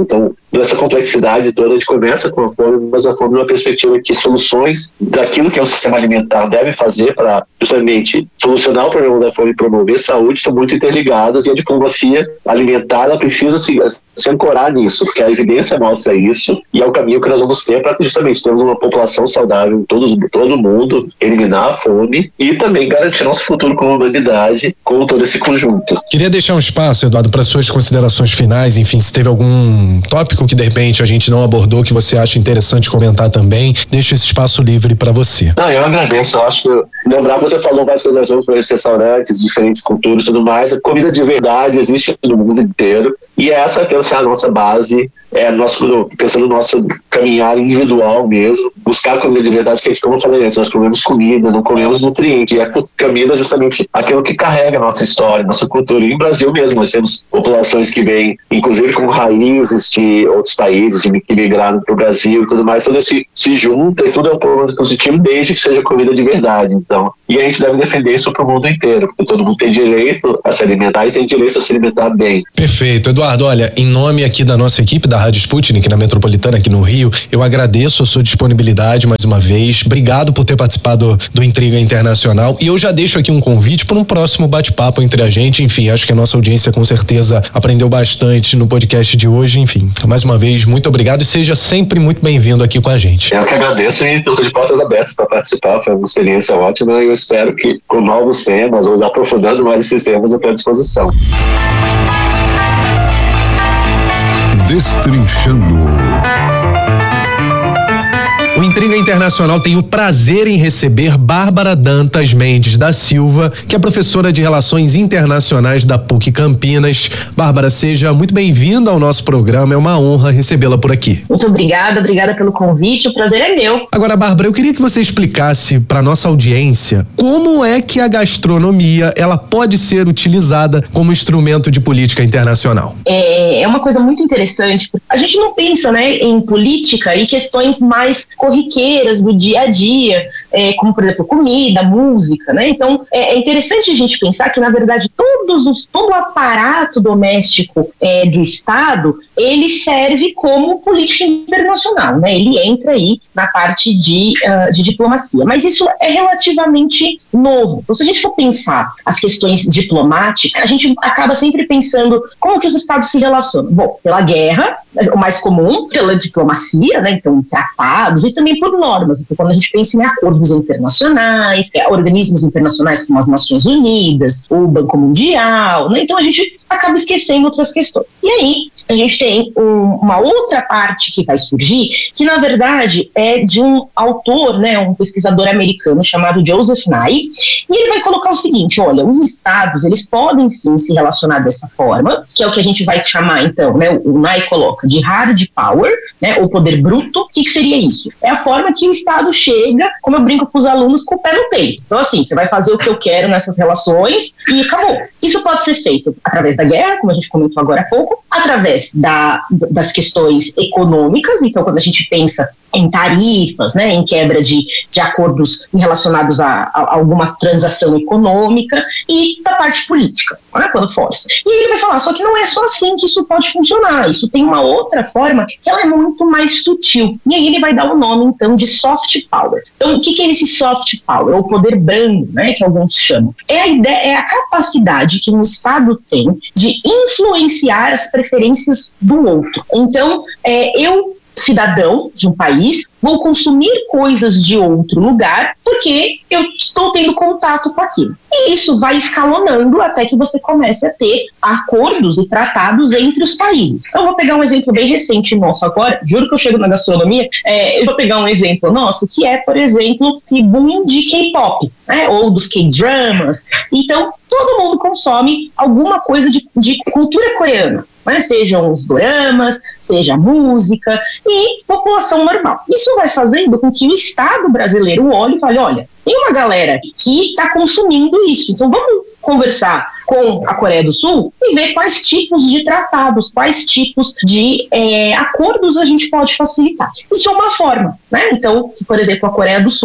dessa complexidade toda, a gente começa com a fome, mas a fome numa perspectiva que soluções daquilo que é o sistema alimentar deve fazer para justamente solucionar o problema da fome e promover saúde estão muito interligadas, e a diplomacia alimentar ela precisa se, se ancorar nisso, porque a evidência mostra isso e é o caminho que nós vamos ter para justamente termos uma população saudável em todos, todo mundo, eliminar a fome e também garantir nosso futuro como humanidade com todo esse conjunto. Queria deixar um espaço, Eduardo, para suas considerações finais, enfim, se teve algum tópico que de repente a gente não abordou que você acha interessante comentar também, deixa esse espaço livre para você. Não, eu agradeço, eu acho que lembrar, você falou várias coisas junto para esses restaurantes, diferentes culturas e tudo mais, a comida de verdade existe no mundo inteiro e essa tem que ser a nossa base, é nosso, pensando no nosso caminhar individual mesmo, buscar a comida de verdade, que a gente, como eu falei antes, nós comemos comida, não comemos nutriente, e a comida é justamente aquilo que carrega a nossa história, nossa cultura. E no Brasil mesmo, nós temos populações que vêm, inclusive com raízes de outros países, de que migraram para o Brasil e tudo mais, tudo se, se junta e tudo é um ponto positivo, desde que seja comida de verdade. Então, e a gente deve defender isso para o mundo inteiro, porque todo mundo tem direito a se alimentar e tem direito a se alimentar bem. Perfeito. Eduardo, olha, em nome aqui da nossa equipe da Rádio Sputnik, na Metropolitana aqui no Rio, eu agradeço a sua disponibilidade mais uma vez, obrigado por ter participado do Intriga Internacional, e eu já deixo aqui um convite para um próximo bate-papo entre a gente. Enfim, acho que a nossa audiência com certeza aprendeu bastante no podcast de hoje. Enfim, mais uma vez, muito obrigado e seja sempre muito bem-vindo aqui com a gente. Eu que agradeço e estou de portas abertas para participar, foi uma experiência ótima e eu espero que com novos temas ou aprofundando mais esses temas eu estou à disposição. Destrinchando. O Intriga Internacional tem o prazer em receber Bárbara Dantas Mendes da Silva, que é professora de Relações Internacionais da P U C Campinas. Bárbara, seja muito bem-vinda ao nosso programa, é uma honra recebê-la por aqui. Muito obrigada, obrigada pelo convite, o prazer é meu. Agora, Bárbara, eu queria que você explicasse para nossa audiência como é que a gastronomia ela pode ser utilizada como instrumento de política internacional. É, é uma coisa muito interessante, a gente não pensa, né, em política e questões mais corriqueiras do dia a dia, é, como por exemplo comida, música, né? Então é, é interessante a gente pensar que na verdade todos os, todo o aparato doméstico é, do Estado, ele serve como política internacional, né? Ele entra aí na parte de, uh, de diplomacia, mas isso é relativamente novo. Então, se a gente for pensar as questões diplomáticas, a gente acaba sempre pensando como que os Estados se relacionam. Bom, pela guerra, o mais comum, pela diplomacia, né? Então tratados e também por normas. Então, quando a gente pensa em acordos internacionais, organismos internacionais como as Nações Unidas, o Banco Mundial, né? Então a gente acaba esquecendo outras questões. E aí a gente tem um, uma outra parte que vai surgir, que na verdade é de um autor, né, um pesquisador americano chamado Joseph Nye, e ele vai colocar o seguinte: olha, os estados, eles podem sim se relacionar dessa forma, que é o que a gente vai chamar então, né, o Nye coloca de hard power, né, ou poder bruto. O que, que seria isso? É a forma que o Estado chega, como eu brinco com os alunos, com o pé no peito. Então assim, você vai fazer o que eu quero nessas relações e acabou. Isso pode ser feito através da guerra, como a gente comentou agora há pouco, através da, das questões econômicas. Então quando a gente pensa em tarifas, né, em quebra de, de acordos relacionados a, a alguma transação econômica, e da parte política, né, quando força. E ele vai falar, só que não é só assim que isso pode funcionar, isso tem uma outra forma que ela é muito mais sutil. E aí ele vai dar o nome, então, de soft power. Então, o que, que é esse soft power, ou poder brando, né, que alguns chamam? É a ideia, é a capacidade que um Estado tem de influenciar as preferências do outro. Então, é, eu, cidadão de um país, vou consumir coisas de outro lugar porque eu estou tendo contato com aquilo. E isso vai escalonando até que você comece a ter acordos e tratados entre os países. Eu vou pegar um exemplo bem recente nosso agora, juro que eu chego na gastronomia, é, eu vou pegar um exemplo nosso, que é, por exemplo, esse boom de K-pop, né, ou dos K-dramas. Então, todo mundo consome alguma coisa de, de cultura coreana, né, sejam os doramas, seja a música e população normal. Isso vai fazendo com que o Estado brasileiro olhe e fale, olha, tem uma galera que está consumindo isso, então vamos conversar com a Coreia do Sul e ver quais tipos de tratados, quais tipos de é, acordos a gente pode facilitar. Isso é uma forma, né? Então, por exemplo, a Coreia do Sul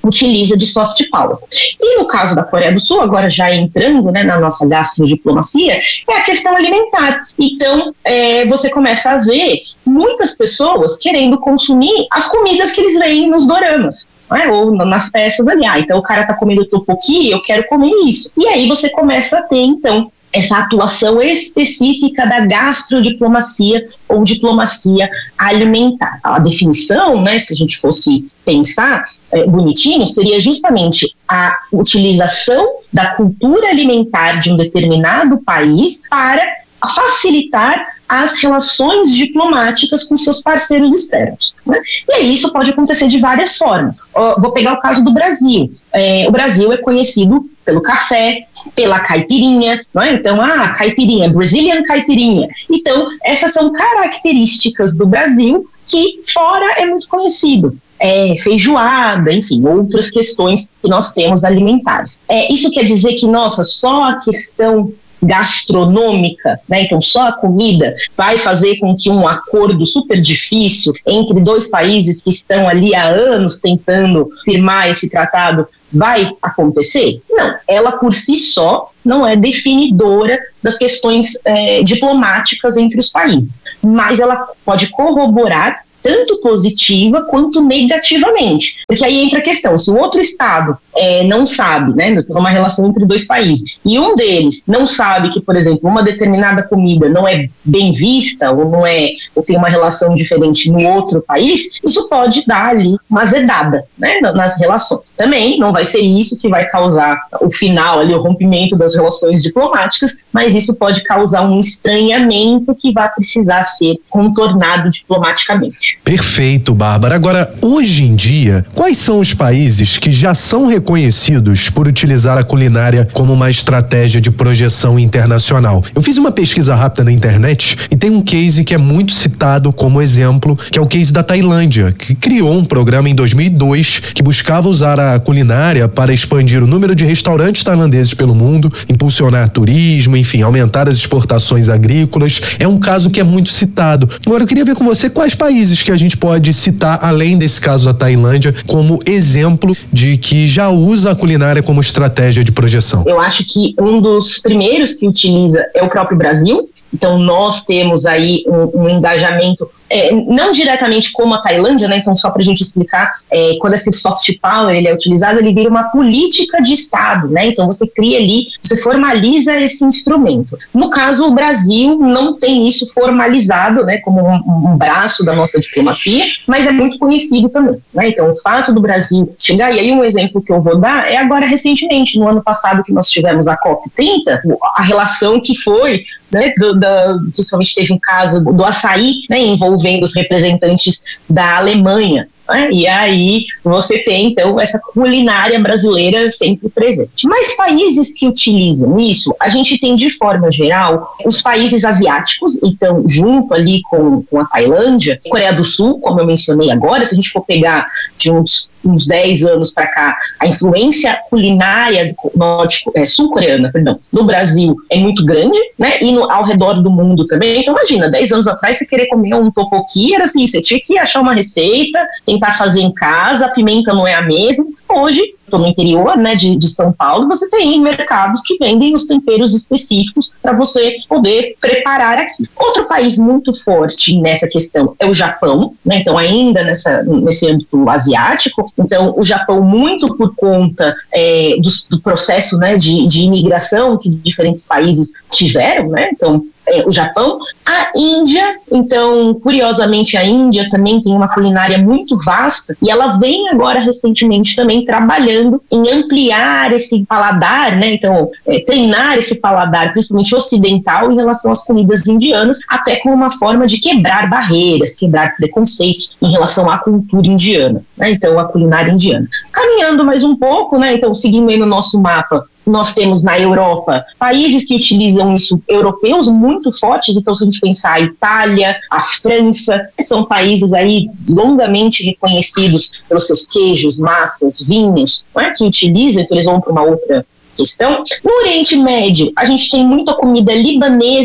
utiliza de soft power. E no caso da Coreia do Sul, agora já entrando, né, na nossa gastrodiplomacia, é a questão alimentar. Então, é, você começa a ver muitas pessoas querendo consumir as comidas que eles veem nos doramas. É? Ou nas peças ali, ah, então o cara tá comendo tteokbokki, eu quero comer isso. E aí você começa a ter, então, essa atuação específica da gastrodiplomacia ou diplomacia alimentar. A definição, né, se a gente fosse pensar é, bonitinho, seria justamente a utilização da cultura alimentar de um determinado país para facilitar as relações diplomáticas com seus parceiros externos, né? E aí isso pode acontecer de várias formas. Uh, vou pegar o caso do Brasil. É, o Brasil é conhecido pelo café, pela caipirinha, não é? Então, ah, caipirinha, Brazilian caipirinha. Então, essas são características do Brasil que fora é muito conhecido. É, feijoada, enfim, outras questões que nós temos alimentares. É, isso quer dizer que, nossa, só a questão gastronômica, né? Então só a comida vai fazer com que um acordo super difícil entre dois países que estão ali há anos tentando firmar esse tratado vai acontecer? Não, ela por si só não é definidora das questões é, diplomáticas entre os países, mas ela pode corroborar tanto positiva quanto negativamente. Porque aí entra a questão, se o outro Estado é, não sabe, né, uma relação entre dois países, e um deles não sabe que, por exemplo, uma determinada comida não é bem vista, ou não é, ou tem uma relação diferente no outro país, isso pode dar ali uma azedada, né, nas relações. Também não vai ser isso que vai causar o final ali, o rompimento das relações diplomáticas, mas isso pode causar um estranhamento que vai precisar ser contornado diplomaticamente. Perfeito, Bárbara. Agora, hoje em dia, quais são os países que já são reconhecidos por utilizar a culinária como uma estratégia de projeção internacional? Eu fiz uma pesquisa rápida na internet e tem um case que é muito citado como exemplo, que é o case da Tailândia, que criou um programa em dois mil e dois que buscava usar a culinária para expandir o número de restaurantes tailandeses pelo mundo, impulsionar turismo, enfim, aumentar as exportações agrícolas. É um caso que é muito citado. Agora, eu queria ver com você quais países que a gente pode citar, além desse caso da Tailândia, como exemplo de que já usa a culinária como estratégia de projeção. Eu acho que um dos primeiros que utiliza é o próprio Brasil. Então, nós temos aí um, um engajamento, é, não diretamente como a Tailândia, né? Então, só para a gente explicar, é, quando esse soft power ele é utilizado, ele vira uma política de Estado, né? Então, você cria ali, você formaliza esse instrumento. No caso, o Brasil não tem isso formalizado, né? Como um, um braço da nossa diplomacia, mas é muito conhecido também, né? Então, o fato do Brasil chegar, e aí um exemplo que eu vou dar é agora recentemente, no ano passado que nós tivemos a COP trinta, a relação que foi, né, do, da, principalmente teve um caso do açaí, né, envolvendo os representantes da Alemanha. Né, e aí você tem, então, essa culinária brasileira sempre presente. Mas países que utilizam isso, a gente tem, de forma geral, os países asiáticos, então, junto ali com, com a Tailândia, Coreia do Sul, como eu mencionei agora, se a gente for pegar de uns uns dez anos para cá, a influência culinária norte, é, sul-coreana, perdão, no Brasil é muito grande, né, e no, ao redor do mundo também. Então imagina, dez anos atrás você querer comer um tteokbokki, era assim, você tinha que achar uma receita, tentar fazer em casa, a pimenta não é a mesma. Hoje, estou no interior, né, de, de São Paulo, você tem mercados que vendem os temperos específicos para você poder preparar aqui. Outro país muito forte nessa questão é o Japão, né, então ainda nessa, nesse âmbito asiático. Então o Japão, muito por conta é, do, do processo, né, de, de imigração que diferentes países tiveram, né, então É, o Japão, a Índia. Então, curiosamente, a Índia também tem uma culinária muito vasta e ela vem agora recentemente também trabalhando em ampliar esse paladar, né? Então, é, treinar esse paladar, principalmente ocidental, em relação às comidas indianas, até como uma forma de quebrar barreiras, quebrar preconceitos em relação à cultura indiana, né? Então, a culinária indiana. Caminhando mais um pouco, né? Então, seguindo aí no nosso mapa, nós temos na Europa países que utilizam isso, europeus muito fortes. Então, se a gente pensar a Itália, a França, são países aí longamente reconhecidos pelos seus queijos, massas, vinhos, não é? Que utilizam, que eles vão para uma outra questão. No Oriente Médio, a gente tem muita comida libanesa,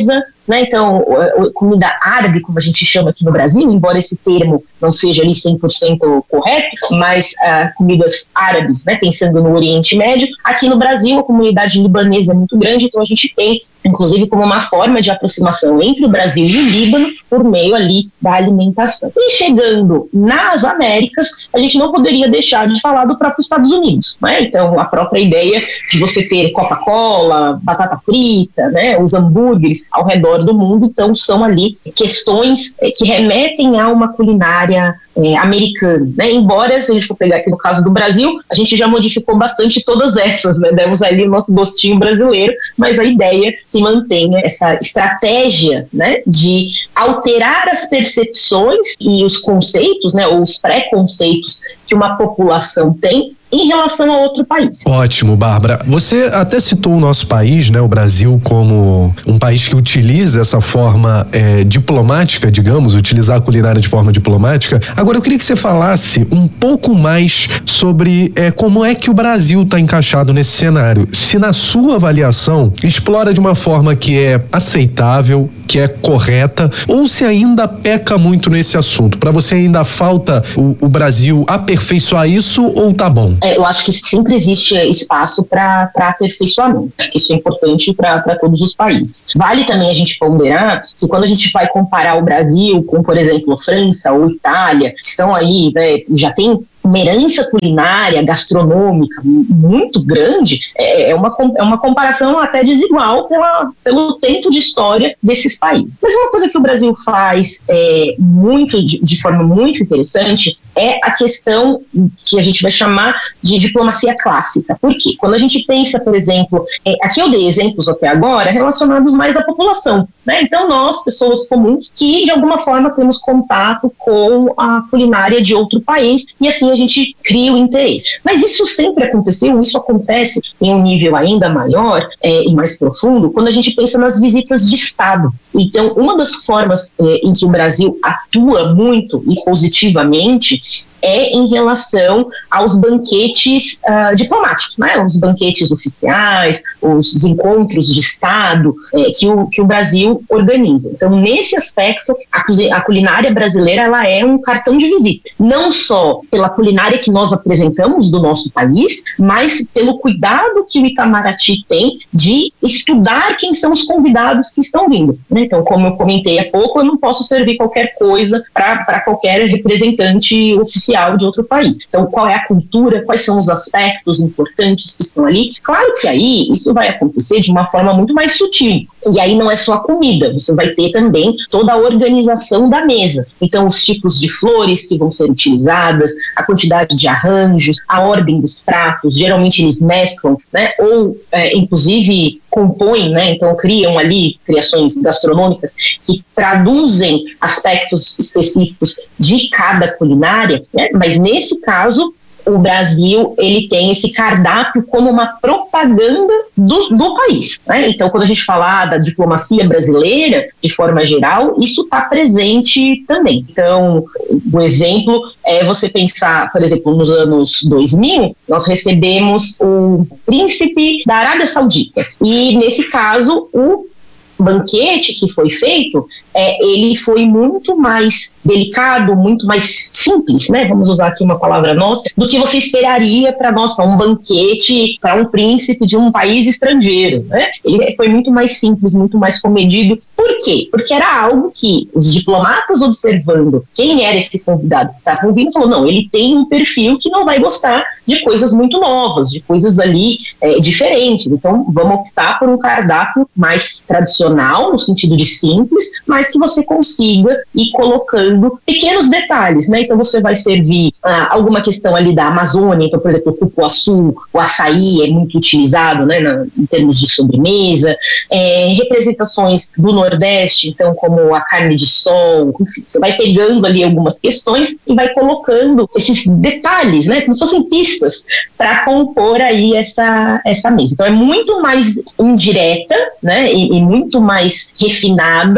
né? Então, comida árabe, como a gente chama aqui no Brasil, embora esse termo não seja ali cem por cento correto, mas uh, comidas árabes, né? Pensando no Oriente Médio. Aqui no Brasil, a comunidade libanesa é muito grande, então a gente tem, inclusive, como uma forma de aproximação entre o Brasil e o Líbano, por meio ali da alimentação. E chegando nas Américas, a gente não poderia deixar de falar do próprio Estados Unidos, né? Então, a própria ideia de você ter Coca-Cola, batata frita, né? Os hambúrgueres ao redor do mundo, então, são ali questões é, que remetem a uma culinária é, americana, né? Embora, se a gente for pegar aqui no caso do Brasil, a gente já modificou bastante todas essas, né? Demos ali o nosso gostinho brasileiro, mas a ideia se mantenha essa estratégia, né, de alterar as percepções e os conceitos, né, ou os preconceitos que uma população tem em relação a outro país. Ótimo, Bárbara. Você até citou o nosso país, né, o Brasil, como um país que utiliza essa forma é, diplomática, digamos, utilizar a culinária de forma diplomática. Agora, eu queria que você falasse um pouco mais sobre é, como é que o Brasil está encaixado nesse cenário. Se na sua avaliação explora de uma forma que é aceitável, que é correta, ou se ainda peca muito nesse assunto. Para você ainda falta o, o Brasil aperfeiçoar isso ou tá bom? É, eu acho que sempre existe espaço para aperfeiçoamento. Isso é importante para todos os países. Vale também a gente ponderar que quando a gente vai comparar o Brasil com, por exemplo, França ou Itália, que estão aí, né, já tem uma herança culinária, gastronômica muito grande, é uma, é uma comparação até desigual pela, pelo tempo de história desses países. Mas uma coisa que o Brasil faz é, muito, de, de forma muito interessante é a questão que a gente vai chamar de diplomacia clássica. Por quê? Quando a gente pensa, por exemplo, é, aqui eu dei exemplos até agora relacionados mais à população, né? Então nós, pessoas comuns, que de alguma forma temos contato com a culinária de outro país e assim a gente cria o interesse. Mas isso sempre aconteceu, isso acontece em um nível ainda maior é, e mais profundo quando a gente pensa nas visitas de Estado. Então, uma das formas é, em que o Brasil atua muito e positivamente é em relação aos banquetes uh, diplomáticos, né? Os banquetes oficiais, os encontros de Estado é, que, o, que o Brasil organiza. Então, nesse aspecto, a, a culinária brasileira ela é um cartão de visita, não só pela culinária que nós apresentamos do nosso país, mas pelo cuidado que o Itamaraty tem de estudar quem são os convidados que estão vindo, né? Então, como eu comentei há pouco, eu não posso servir qualquer coisa para qualquer representante oficial de outro país. Então, qual é a cultura, quais são os aspectos importantes que estão ali? Claro que aí isso vai acontecer de uma forma muito mais sutil. E aí não é só a comida, você vai ter também toda a organização da mesa. Então, os tipos de flores que vão ser utilizadas, a quantidade de arranjos, a ordem dos pratos, geralmente eles mesclam, né? Ou, é, inclusive, compõem, né? Então criam ali criações gastronômicas que traduzem aspectos específicos de cada culinária, né? Mas nesse caso o Brasil ele tem esse cardápio como uma propaganda do, do país, né? Então, quando a gente falar da diplomacia brasileira, de forma geral, isso está presente também. Então, o exemplo é você pensar, por exemplo, nos anos dois mil, nós recebemos o príncipe da Arábia Saudita. E, nesse caso, o banquete que foi feito, é, ele foi muito mais delicado, muito mais simples, né? Vamos usar aqui uma palavra nossa, do que você esperaria para, nossa, um banquete para um príncipe de um país estrangeiro, né? Ele foi muito mais simples, muito mais comedido. Por quê? Porque era algo que os diplomatas, observando quem era esse convidado que estava ouvindo, falou, não, ele tem um perfil que não vai gostar de coisas muito novas, de coisas ali é, diferentes. Então, vamos optar por um cardápio mais tradicional, no sentido de simples, mas que você consiga ir colocando pequenos detalhes, né? Então você vai servir ah, alguma questão ali da Amazônia, então, por exemplo, o cupuaçu, o açaí é muito utilizado, né, na, em termos de sobremesa, é, representações do Nordeste, então, como a carne de sol, enfim, você vai pegando ali algumas questões e vai colocando esses detalhes, né, como se fossem pistas para compor aí essa, essa mesa. Então é muito mais indireta, né, e, e muito mais refinada do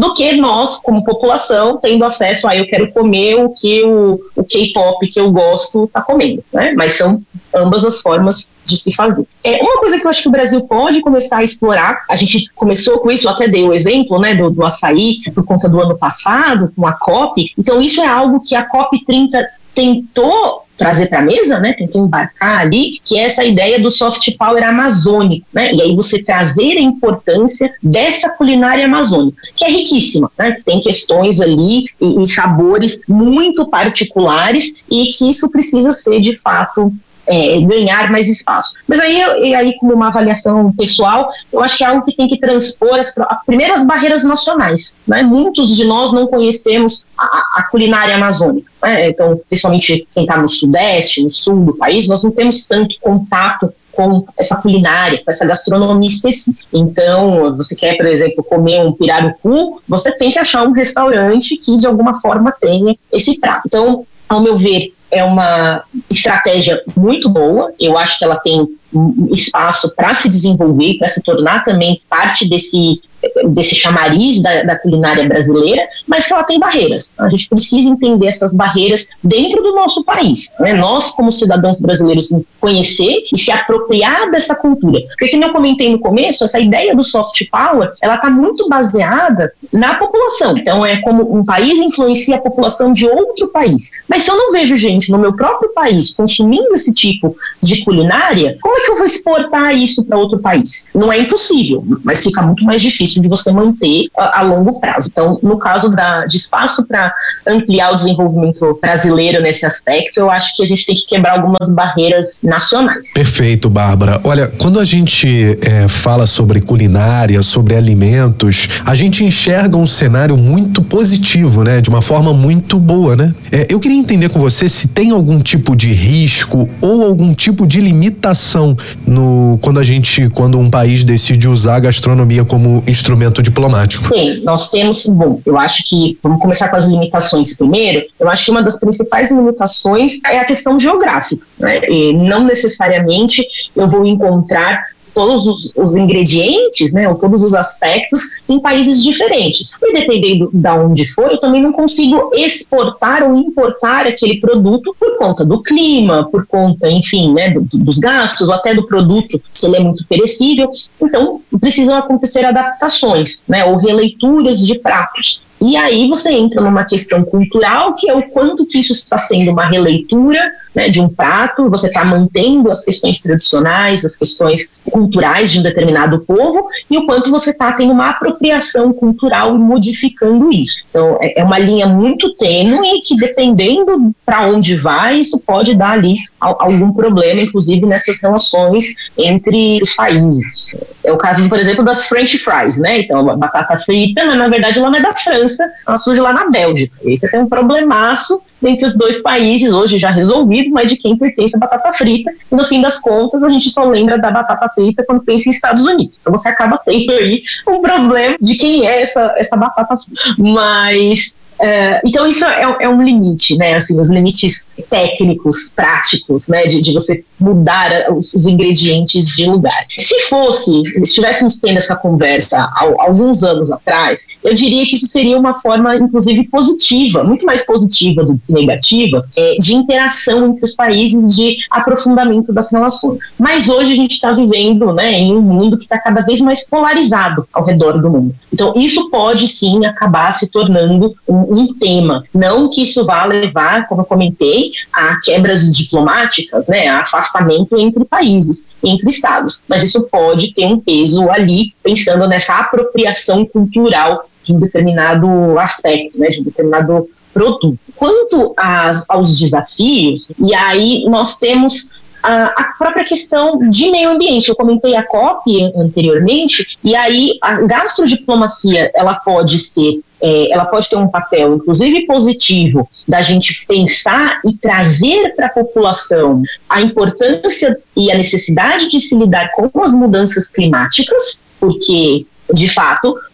do que nós, como população, tendo acesso a eu quero comer o que o, o K-pop que eu gosto está comendo, né? Mas são ambas as formas de se fazer. É uma coisa que eu acho que o Brasil pode começar a explorar. A gente começou com isso, eu até dei o exemplo, né, do, do açaí por conta do ano passado, com a COP. Então isso é algo que a COP trinta tentou trazer para a mesa, né, tentou embarcar ali, que é essa ideia do soft power amazônico, né, e aí você trazer a importância dessa culinária amazônica, que é riquíssima, né, que tem questões ali e, e sabores muito particulares e que isso precisa ser, de fato, É, ganhar mais espaço. Mas aí, e aí, como uma avaliação pessoal, eu acho que é algo que tem que transpor as, as primeiras barreiras nacionais, né? Muitos de nós não conhecemos a, a culinária amazônica, né? Então, principalmente quem está no sudeste, no sul do país, nós não temos tanto contato com essa culinária, com essa gastronomia específica. Então, você quer, por exemplo, comer um pirarucu, você tem que achar um restaurante que, de alguma forma, tenha esse prato. Então, ao meu ver, é uma estratégia muito boa. Eu acho que ela tem espaço para se desenvolver, para se tornar também parte desse, desse chamariz da, da culinária brasileira, mas que ela tem barreiras. A gente precisa entender essas barreiras dentro do nosso país, né? Nós, como cidadãos brasileiros, conhecer e se apropriar dessa cultura. Porque, como eu comentei no começo, essa ideia do soft power, ela está muito baseada na população. Então, é como um país influencia a população de outro país. Mas se eu não vejo gente no meu próprio país consumindo esse tipo de culinária, como é que eu vou exportar isso para outro país? Não é impossível, mas fica muito mais difícil de você manter a, a longo prazo. Então, no caso da, de espaço para ampliar o desenvolvimento brasileiro nesse aspecto, eu acho que a gente tem que quebrar algumas barreiras nacionais. Perfeito, Bárbara. Olha, quando a gente é, fala sobre culinária, sobre alimentos, a gente enxerga um cenário muito positivo, né? De uma forma muito boa, né? É, eu queria entender com você se tem algum tipo de risco ou algum tipo de limitação no, quando a gente, quando um país decide usar a gastronomia como instrumento diplomático. Sim, nós temos, bom, eu acho que, vamos começar com as limitações primeiro. Eu acho que uma das principais limitações é a questão geográfica, né? E não necessariamente eu vou encontrar todos os, os ingredientes, né, ou todos os aspectos em países diferentes. E dependendo de onde for, eu também não consigo exportar ou importar aquele produto por conta do clima, por conta, enfim, né, do, dos gastos, ou até do produto, se ele é muito perecível. Então, precisam acontecer adaptações, né, ou releituras de pratos. E aí você entra numa questão cultural, que é o quanto que isso está sendo uma releitura, né, de um prato, você está mantendo as questões tradicionais, as questões culturais de um determinado povo, e o quanto você está tendo uma apropriação cultural e modificando isso. Então, é uma linha muito tênue que, dependendo para onde vai, isso pode dar ali algum problema, inclusive nessas relações entre os países. É o caso, por exemplo, das French fries, né? Então, a batata frita, mas na verdade ela não é da França, ela surge lá na Bélgica. Aí você tem um problemaço entre os dois países, hoje já resolvido, mas de quem pertence a batata frita. E no fim das contas, a gente só lembra da batata frita quando pensa em Estados Unidos. Então você acaba tendo aí um problema de quem é essa, essa batata frita. Mas... Uh, então isso é, é um limite, né, assim, os limites técnicos, práticos, né, de, de você mudar os, os ingredientes de lugar. Se fosse, se estivéssemos tendo essa conversa há alguns anos atrás, eu diria que isso seria uma forma, inclusive, positiva, muito mais positiva do que negativa, é, de interação entre os países, de aprofundamento das relações. Mas hoje a gente está vivendo, né, em um mundo que está cada vez mais polarizado ao redor do mundo. Então isso pode sim acabar se tornando um um tema, não que isso vá levar, como eu comentei, a quebras diplomáticas, né, a afastamento entre países, entre estados, mas isso pode ter um peso ali, pensando nessa apropriação cultural de um determinado aspecto, né, de um determinado produto. Quanto às, aos desafios, e aí nós temos a própria questão de meio ambiente. Eu comentei a COP anteriormente, e aí a gastrodiplomacia, ela pode ser, é, ela pode ter um papel, inclusive positivo, da gente pensar e trazer para a população a importância e a necessidade de se lidar com as mudanças climáticas, porque, de fato,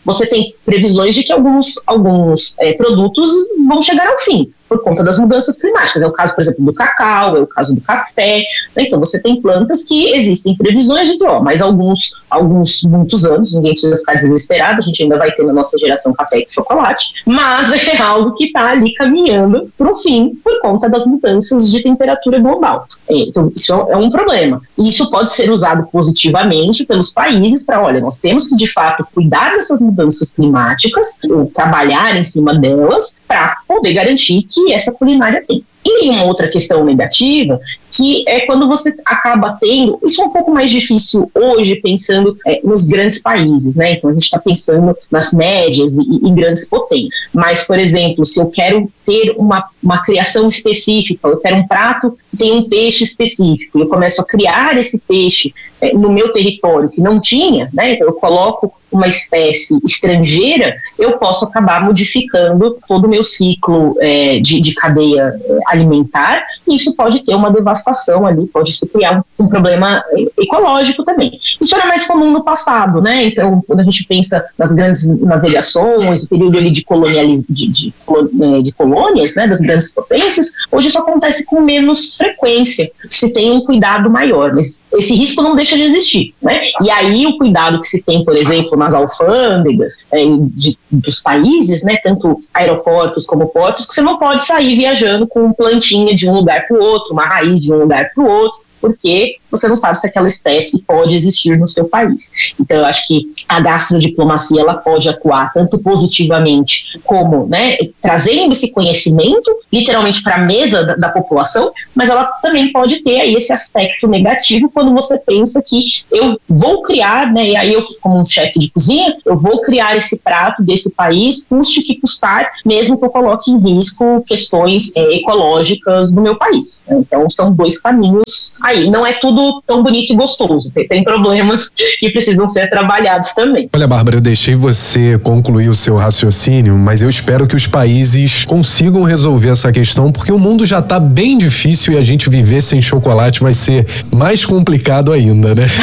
você tem previsões de que alguns, alguns é, produtos vão chegar ao fim por conta das mudanças climáticas. É o caso, por exemplo, do cacau, é o caso do café, né? Então você tem plantas que existem previsões de que, ó, mais alguns, alguns, muitos anos, ninguém precisa ficar desesperado, a gente ainda vai ter na nossa geração café e chocolate, mas é algo que está ali caminhando para o fim por conta das mudanças de temperatura global. Então isso é um problema. Isso pode ser usado positivamente pelos países para, olha, nós temos que de fato cuidar dessas mudanças climáticas, ou trabalhar em cima delas para poder garantir que essa culinária tem. E uma outra questão negativa, que é quando você acaba tendo, isso é um pouco mais difícil hoje, pensando é, nos grandes países, né? Então a gente está pensando nas médias e, e grandes potências. Mas, por exemplo, se eu quero ter uma, uma criação específica, eu quero um prato que tem um peixe específico, eu começo a criar esse peixe é, no meu território que não tinha, né? Então eu coloco uma espécie estrangeira, eu posso acabar modificando todo o meu ciclo é, de, de cadeia é, alimentar, e isso pode ter uma devastação ali, pode se criar um, um problema ecológico também. Isso era mais comum no passado, né? Então, quando a gente pensa nas grandes navegações, o período ali de, colonializ... de, de, de colônias, né, das grandes potências, hoje isso acontece com menos frequência, se tem um cuidado maior, mas esse risco não deixa de existir, né? E aí o cuidado que se tem, por exemplo, nas alfândegas é, de, dos países, né, tanto aeroportos como portos, que você não pode sair viajando com plantinha de um lugar para o outro, uma raiz de um lugar para o outro, porque você não sabe se aquela espécie pode existir no seu país. Então, eu acho que a gastrodiplomacia, ela pode atuar tanto positivamente como, né, trazendo esse conhecimento, literalmente, para a mesa da, da população, mas ela também pode ter aí esse aspecto negativo quando você pensa que eu vou criar, né, e aí eu, como um chefe de cozinha, eu vou criar esse prato desse país, custe o que custar, mesmo que eu coloque em risco questões é, ecológicas do meu país. Então, são dois caminhos aí. Não é tudo tão bonito e gostoso. Tem problemas que precisam ser trabalhados também. Olha, Bárbara, eu deixei você concluir o seu raciocínio, mas eu espero que os países consigam resolver essa questão, porque o mundo já está bem difícil e a gente viver sem chocolate vai ser mais complicado ainda, né?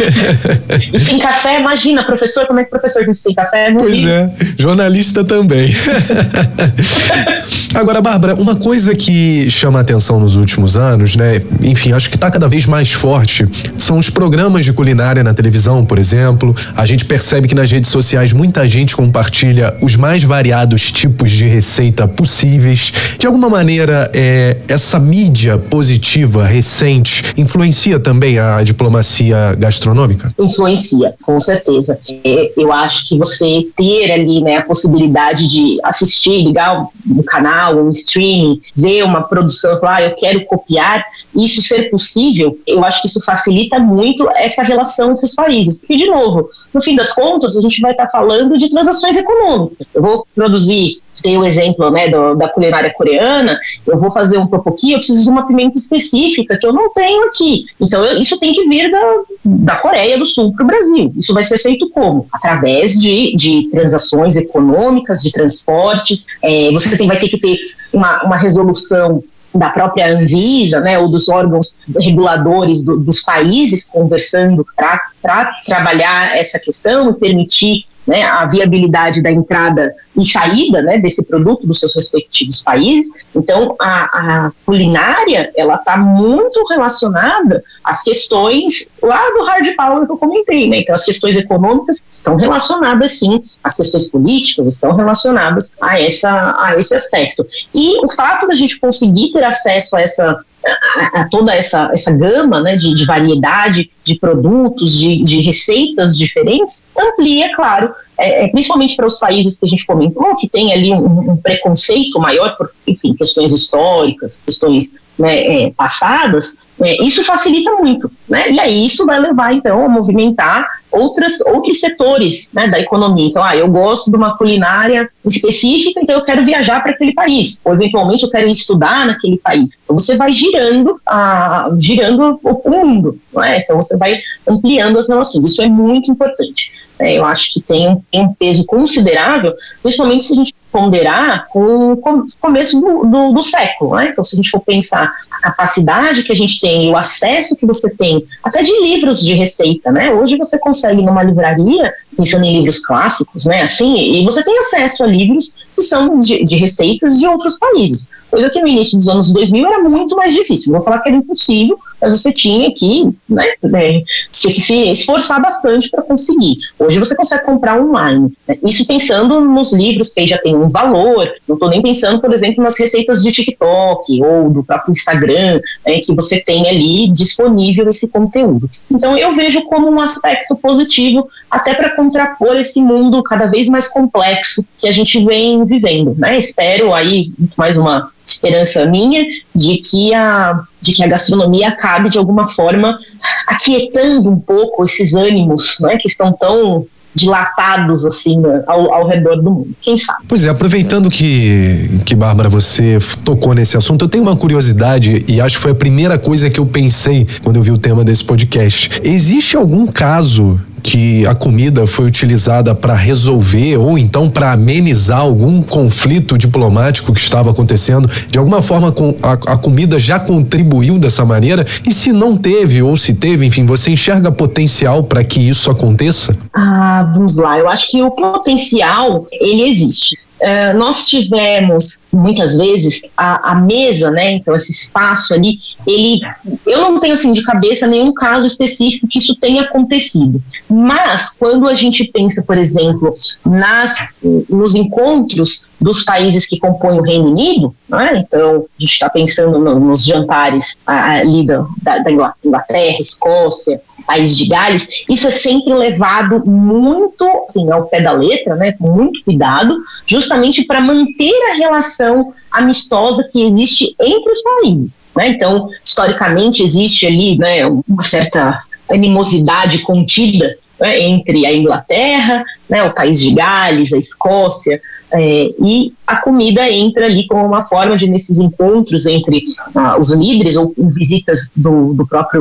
E sem café, imagina, professor, como é que o professor diz sem café? Não pois vi. é, jornalista também. Agora, Bárbara, uma coisa que chama a atenção nos últimos anos, né? Enfim, acho que está cada vez mais forte, são os programas de culinária na televisão, por exemplo. A gente percebe que nas redes sociais muita gente compartilha os mais variados tipos de receita possíveis. De alguma maneira, é, essa mídia positiva, recente, influencia também a diplomacia gastronômica? Influencia, com certeza. É, eu acho que você ter ali, né, a possibilidade de assistir, ligar um canal, um streaming, ver uma produção, falar, ah, eu quero copiar, isso ser possível, eu acho que isso facilita muito essa relação entre os países. Porque, de novo, no fim das contas, a gente vai estar falando de transações econômicas. Eu vou produzir, tem o exemplo, né, do, da culinária coreana, eu vou fazer um tteokbokki, eu preciso de uma pimenta específica que eu não tenho aqui. Então, eu, isso tem que vir da, da Coreia do Sul para o Brasil. Isso vai ser feito como? Através de, de transações econômicas, de transportes. É, você tem, vai ter que ter uma, uma resolução da própria Anvisa, né, ou dos órgãos reguladores do, dos países conversando para trabalhar essa questão e permitir, né, a viabilidade da entrada e saída, né, desse produto dos seus respectivos países. Então, a, a culinária, ela está muito relacionada às questões lá do hard power que eu comentei, né? Então, as questões econômicas estão relacionadas, sim, as questões políticas estão relacionadas a, essa, a esse aspecto. E o fato da gente conseguir ter acesso a essa A, a toda essa, essa gama, né, de, de variedade de produtos, de, de receitas diferentes, amplia, claro, é, é, principalmente para os países que a gente comentou, que tem ali um, um preconceito maior por, enfim, questões históricas, questões, né, é, passadas, é, isso facilita muito, né? E aí isso vai levar, então, a movimentar outras, outros setores, né, da economia. Então, ah, eu gosto de uma culinária específica, então eu quero viajar para aquele país, ou eventualmente eu quero estudar naquele país. Então você vai girando, ah, girando o mundo, não é? Então você vai ampliando as relações. Isso é muito importante. É, eu acho que tem, tem um peso considerável, principalmente se a gente ponderar com o começo do, do, do século, né? Então, se a gente for pensar a capacidade que a gente tem, o acesso que você tem, até de livros de receita, né? Hoje você consegue numa livraria, pensando em livros clássicos, né? Assim, e você tem acesso a livros que são de, de receitas de outros países. Coisa que no início dos anos dois mil era muito mais difícil. Não vou falar que era impossível, mas você tinha que, né, né, tinha que se esforçar bastante para conseguir. Hoje você consegue comprar online. Né? Isso pensando nos livros que já tem um valor. Não estou nem pensando, por exemplo, nas receitas de TikTok ou do próprio Instagram, né, que você tem ali disponível esse conteúdo. Então eu vejo como um aspecto positivo, até para contrapor esse mundo cada vez mais complexo que a gente vem vivendo. Né? Espero aí, mais uma esperança minha, de que a, de que a gastronomia acabe de alguma forma aquietando um pouco esses ânimos, né, que estão tão dilatados assim ao, ao redor do mundo, quem sabe. Pois é, aproveitando que, que Bárbara, você tocou nesse assunto, eu tenho uma curiosidade e acho que foi a primeira coisa que eu pensei quando eu vi o tema desse podcast. Existe algum caso que a comida foi utilizada para resolver ou então para amenizar algum conflito diplomático que estava acontecendo? De alguma forma a, a comida já contribuiu dessa maneira? E se não teve ou se teve, enfim, você enxerga potencial para que isso aconteça? Ah, vamos lá, eu acho que o potencial, ele existe. Uh, nós tivemos muitas vezes a, a mesa, né, então esse espaço ali, ele, eu não tenho assim de cabeça nenhum caso específico que isso tenha acontecido, mas quando a gente pensa, por exemplo, nas, nos encontros dos países que compõem o Reino Unido, né, então a gente está pensando no, nos jantares ali da, da, da Inglaterra, Escócia, País de Gales, isso é sempre levado muito assim, ao pé da letra, né, com muito cuidado, justamente para manter a relação amistosa que existe entre os países. Né? Então, historicamente, existe ali, né, uma certa animosidade contida, né, entre a Inglaterra, né, o País de Gales, a Escócia, é, e a comida entra ali como uma forma de, nesses encontros entre ah, os líderes ou visitas do, do próprio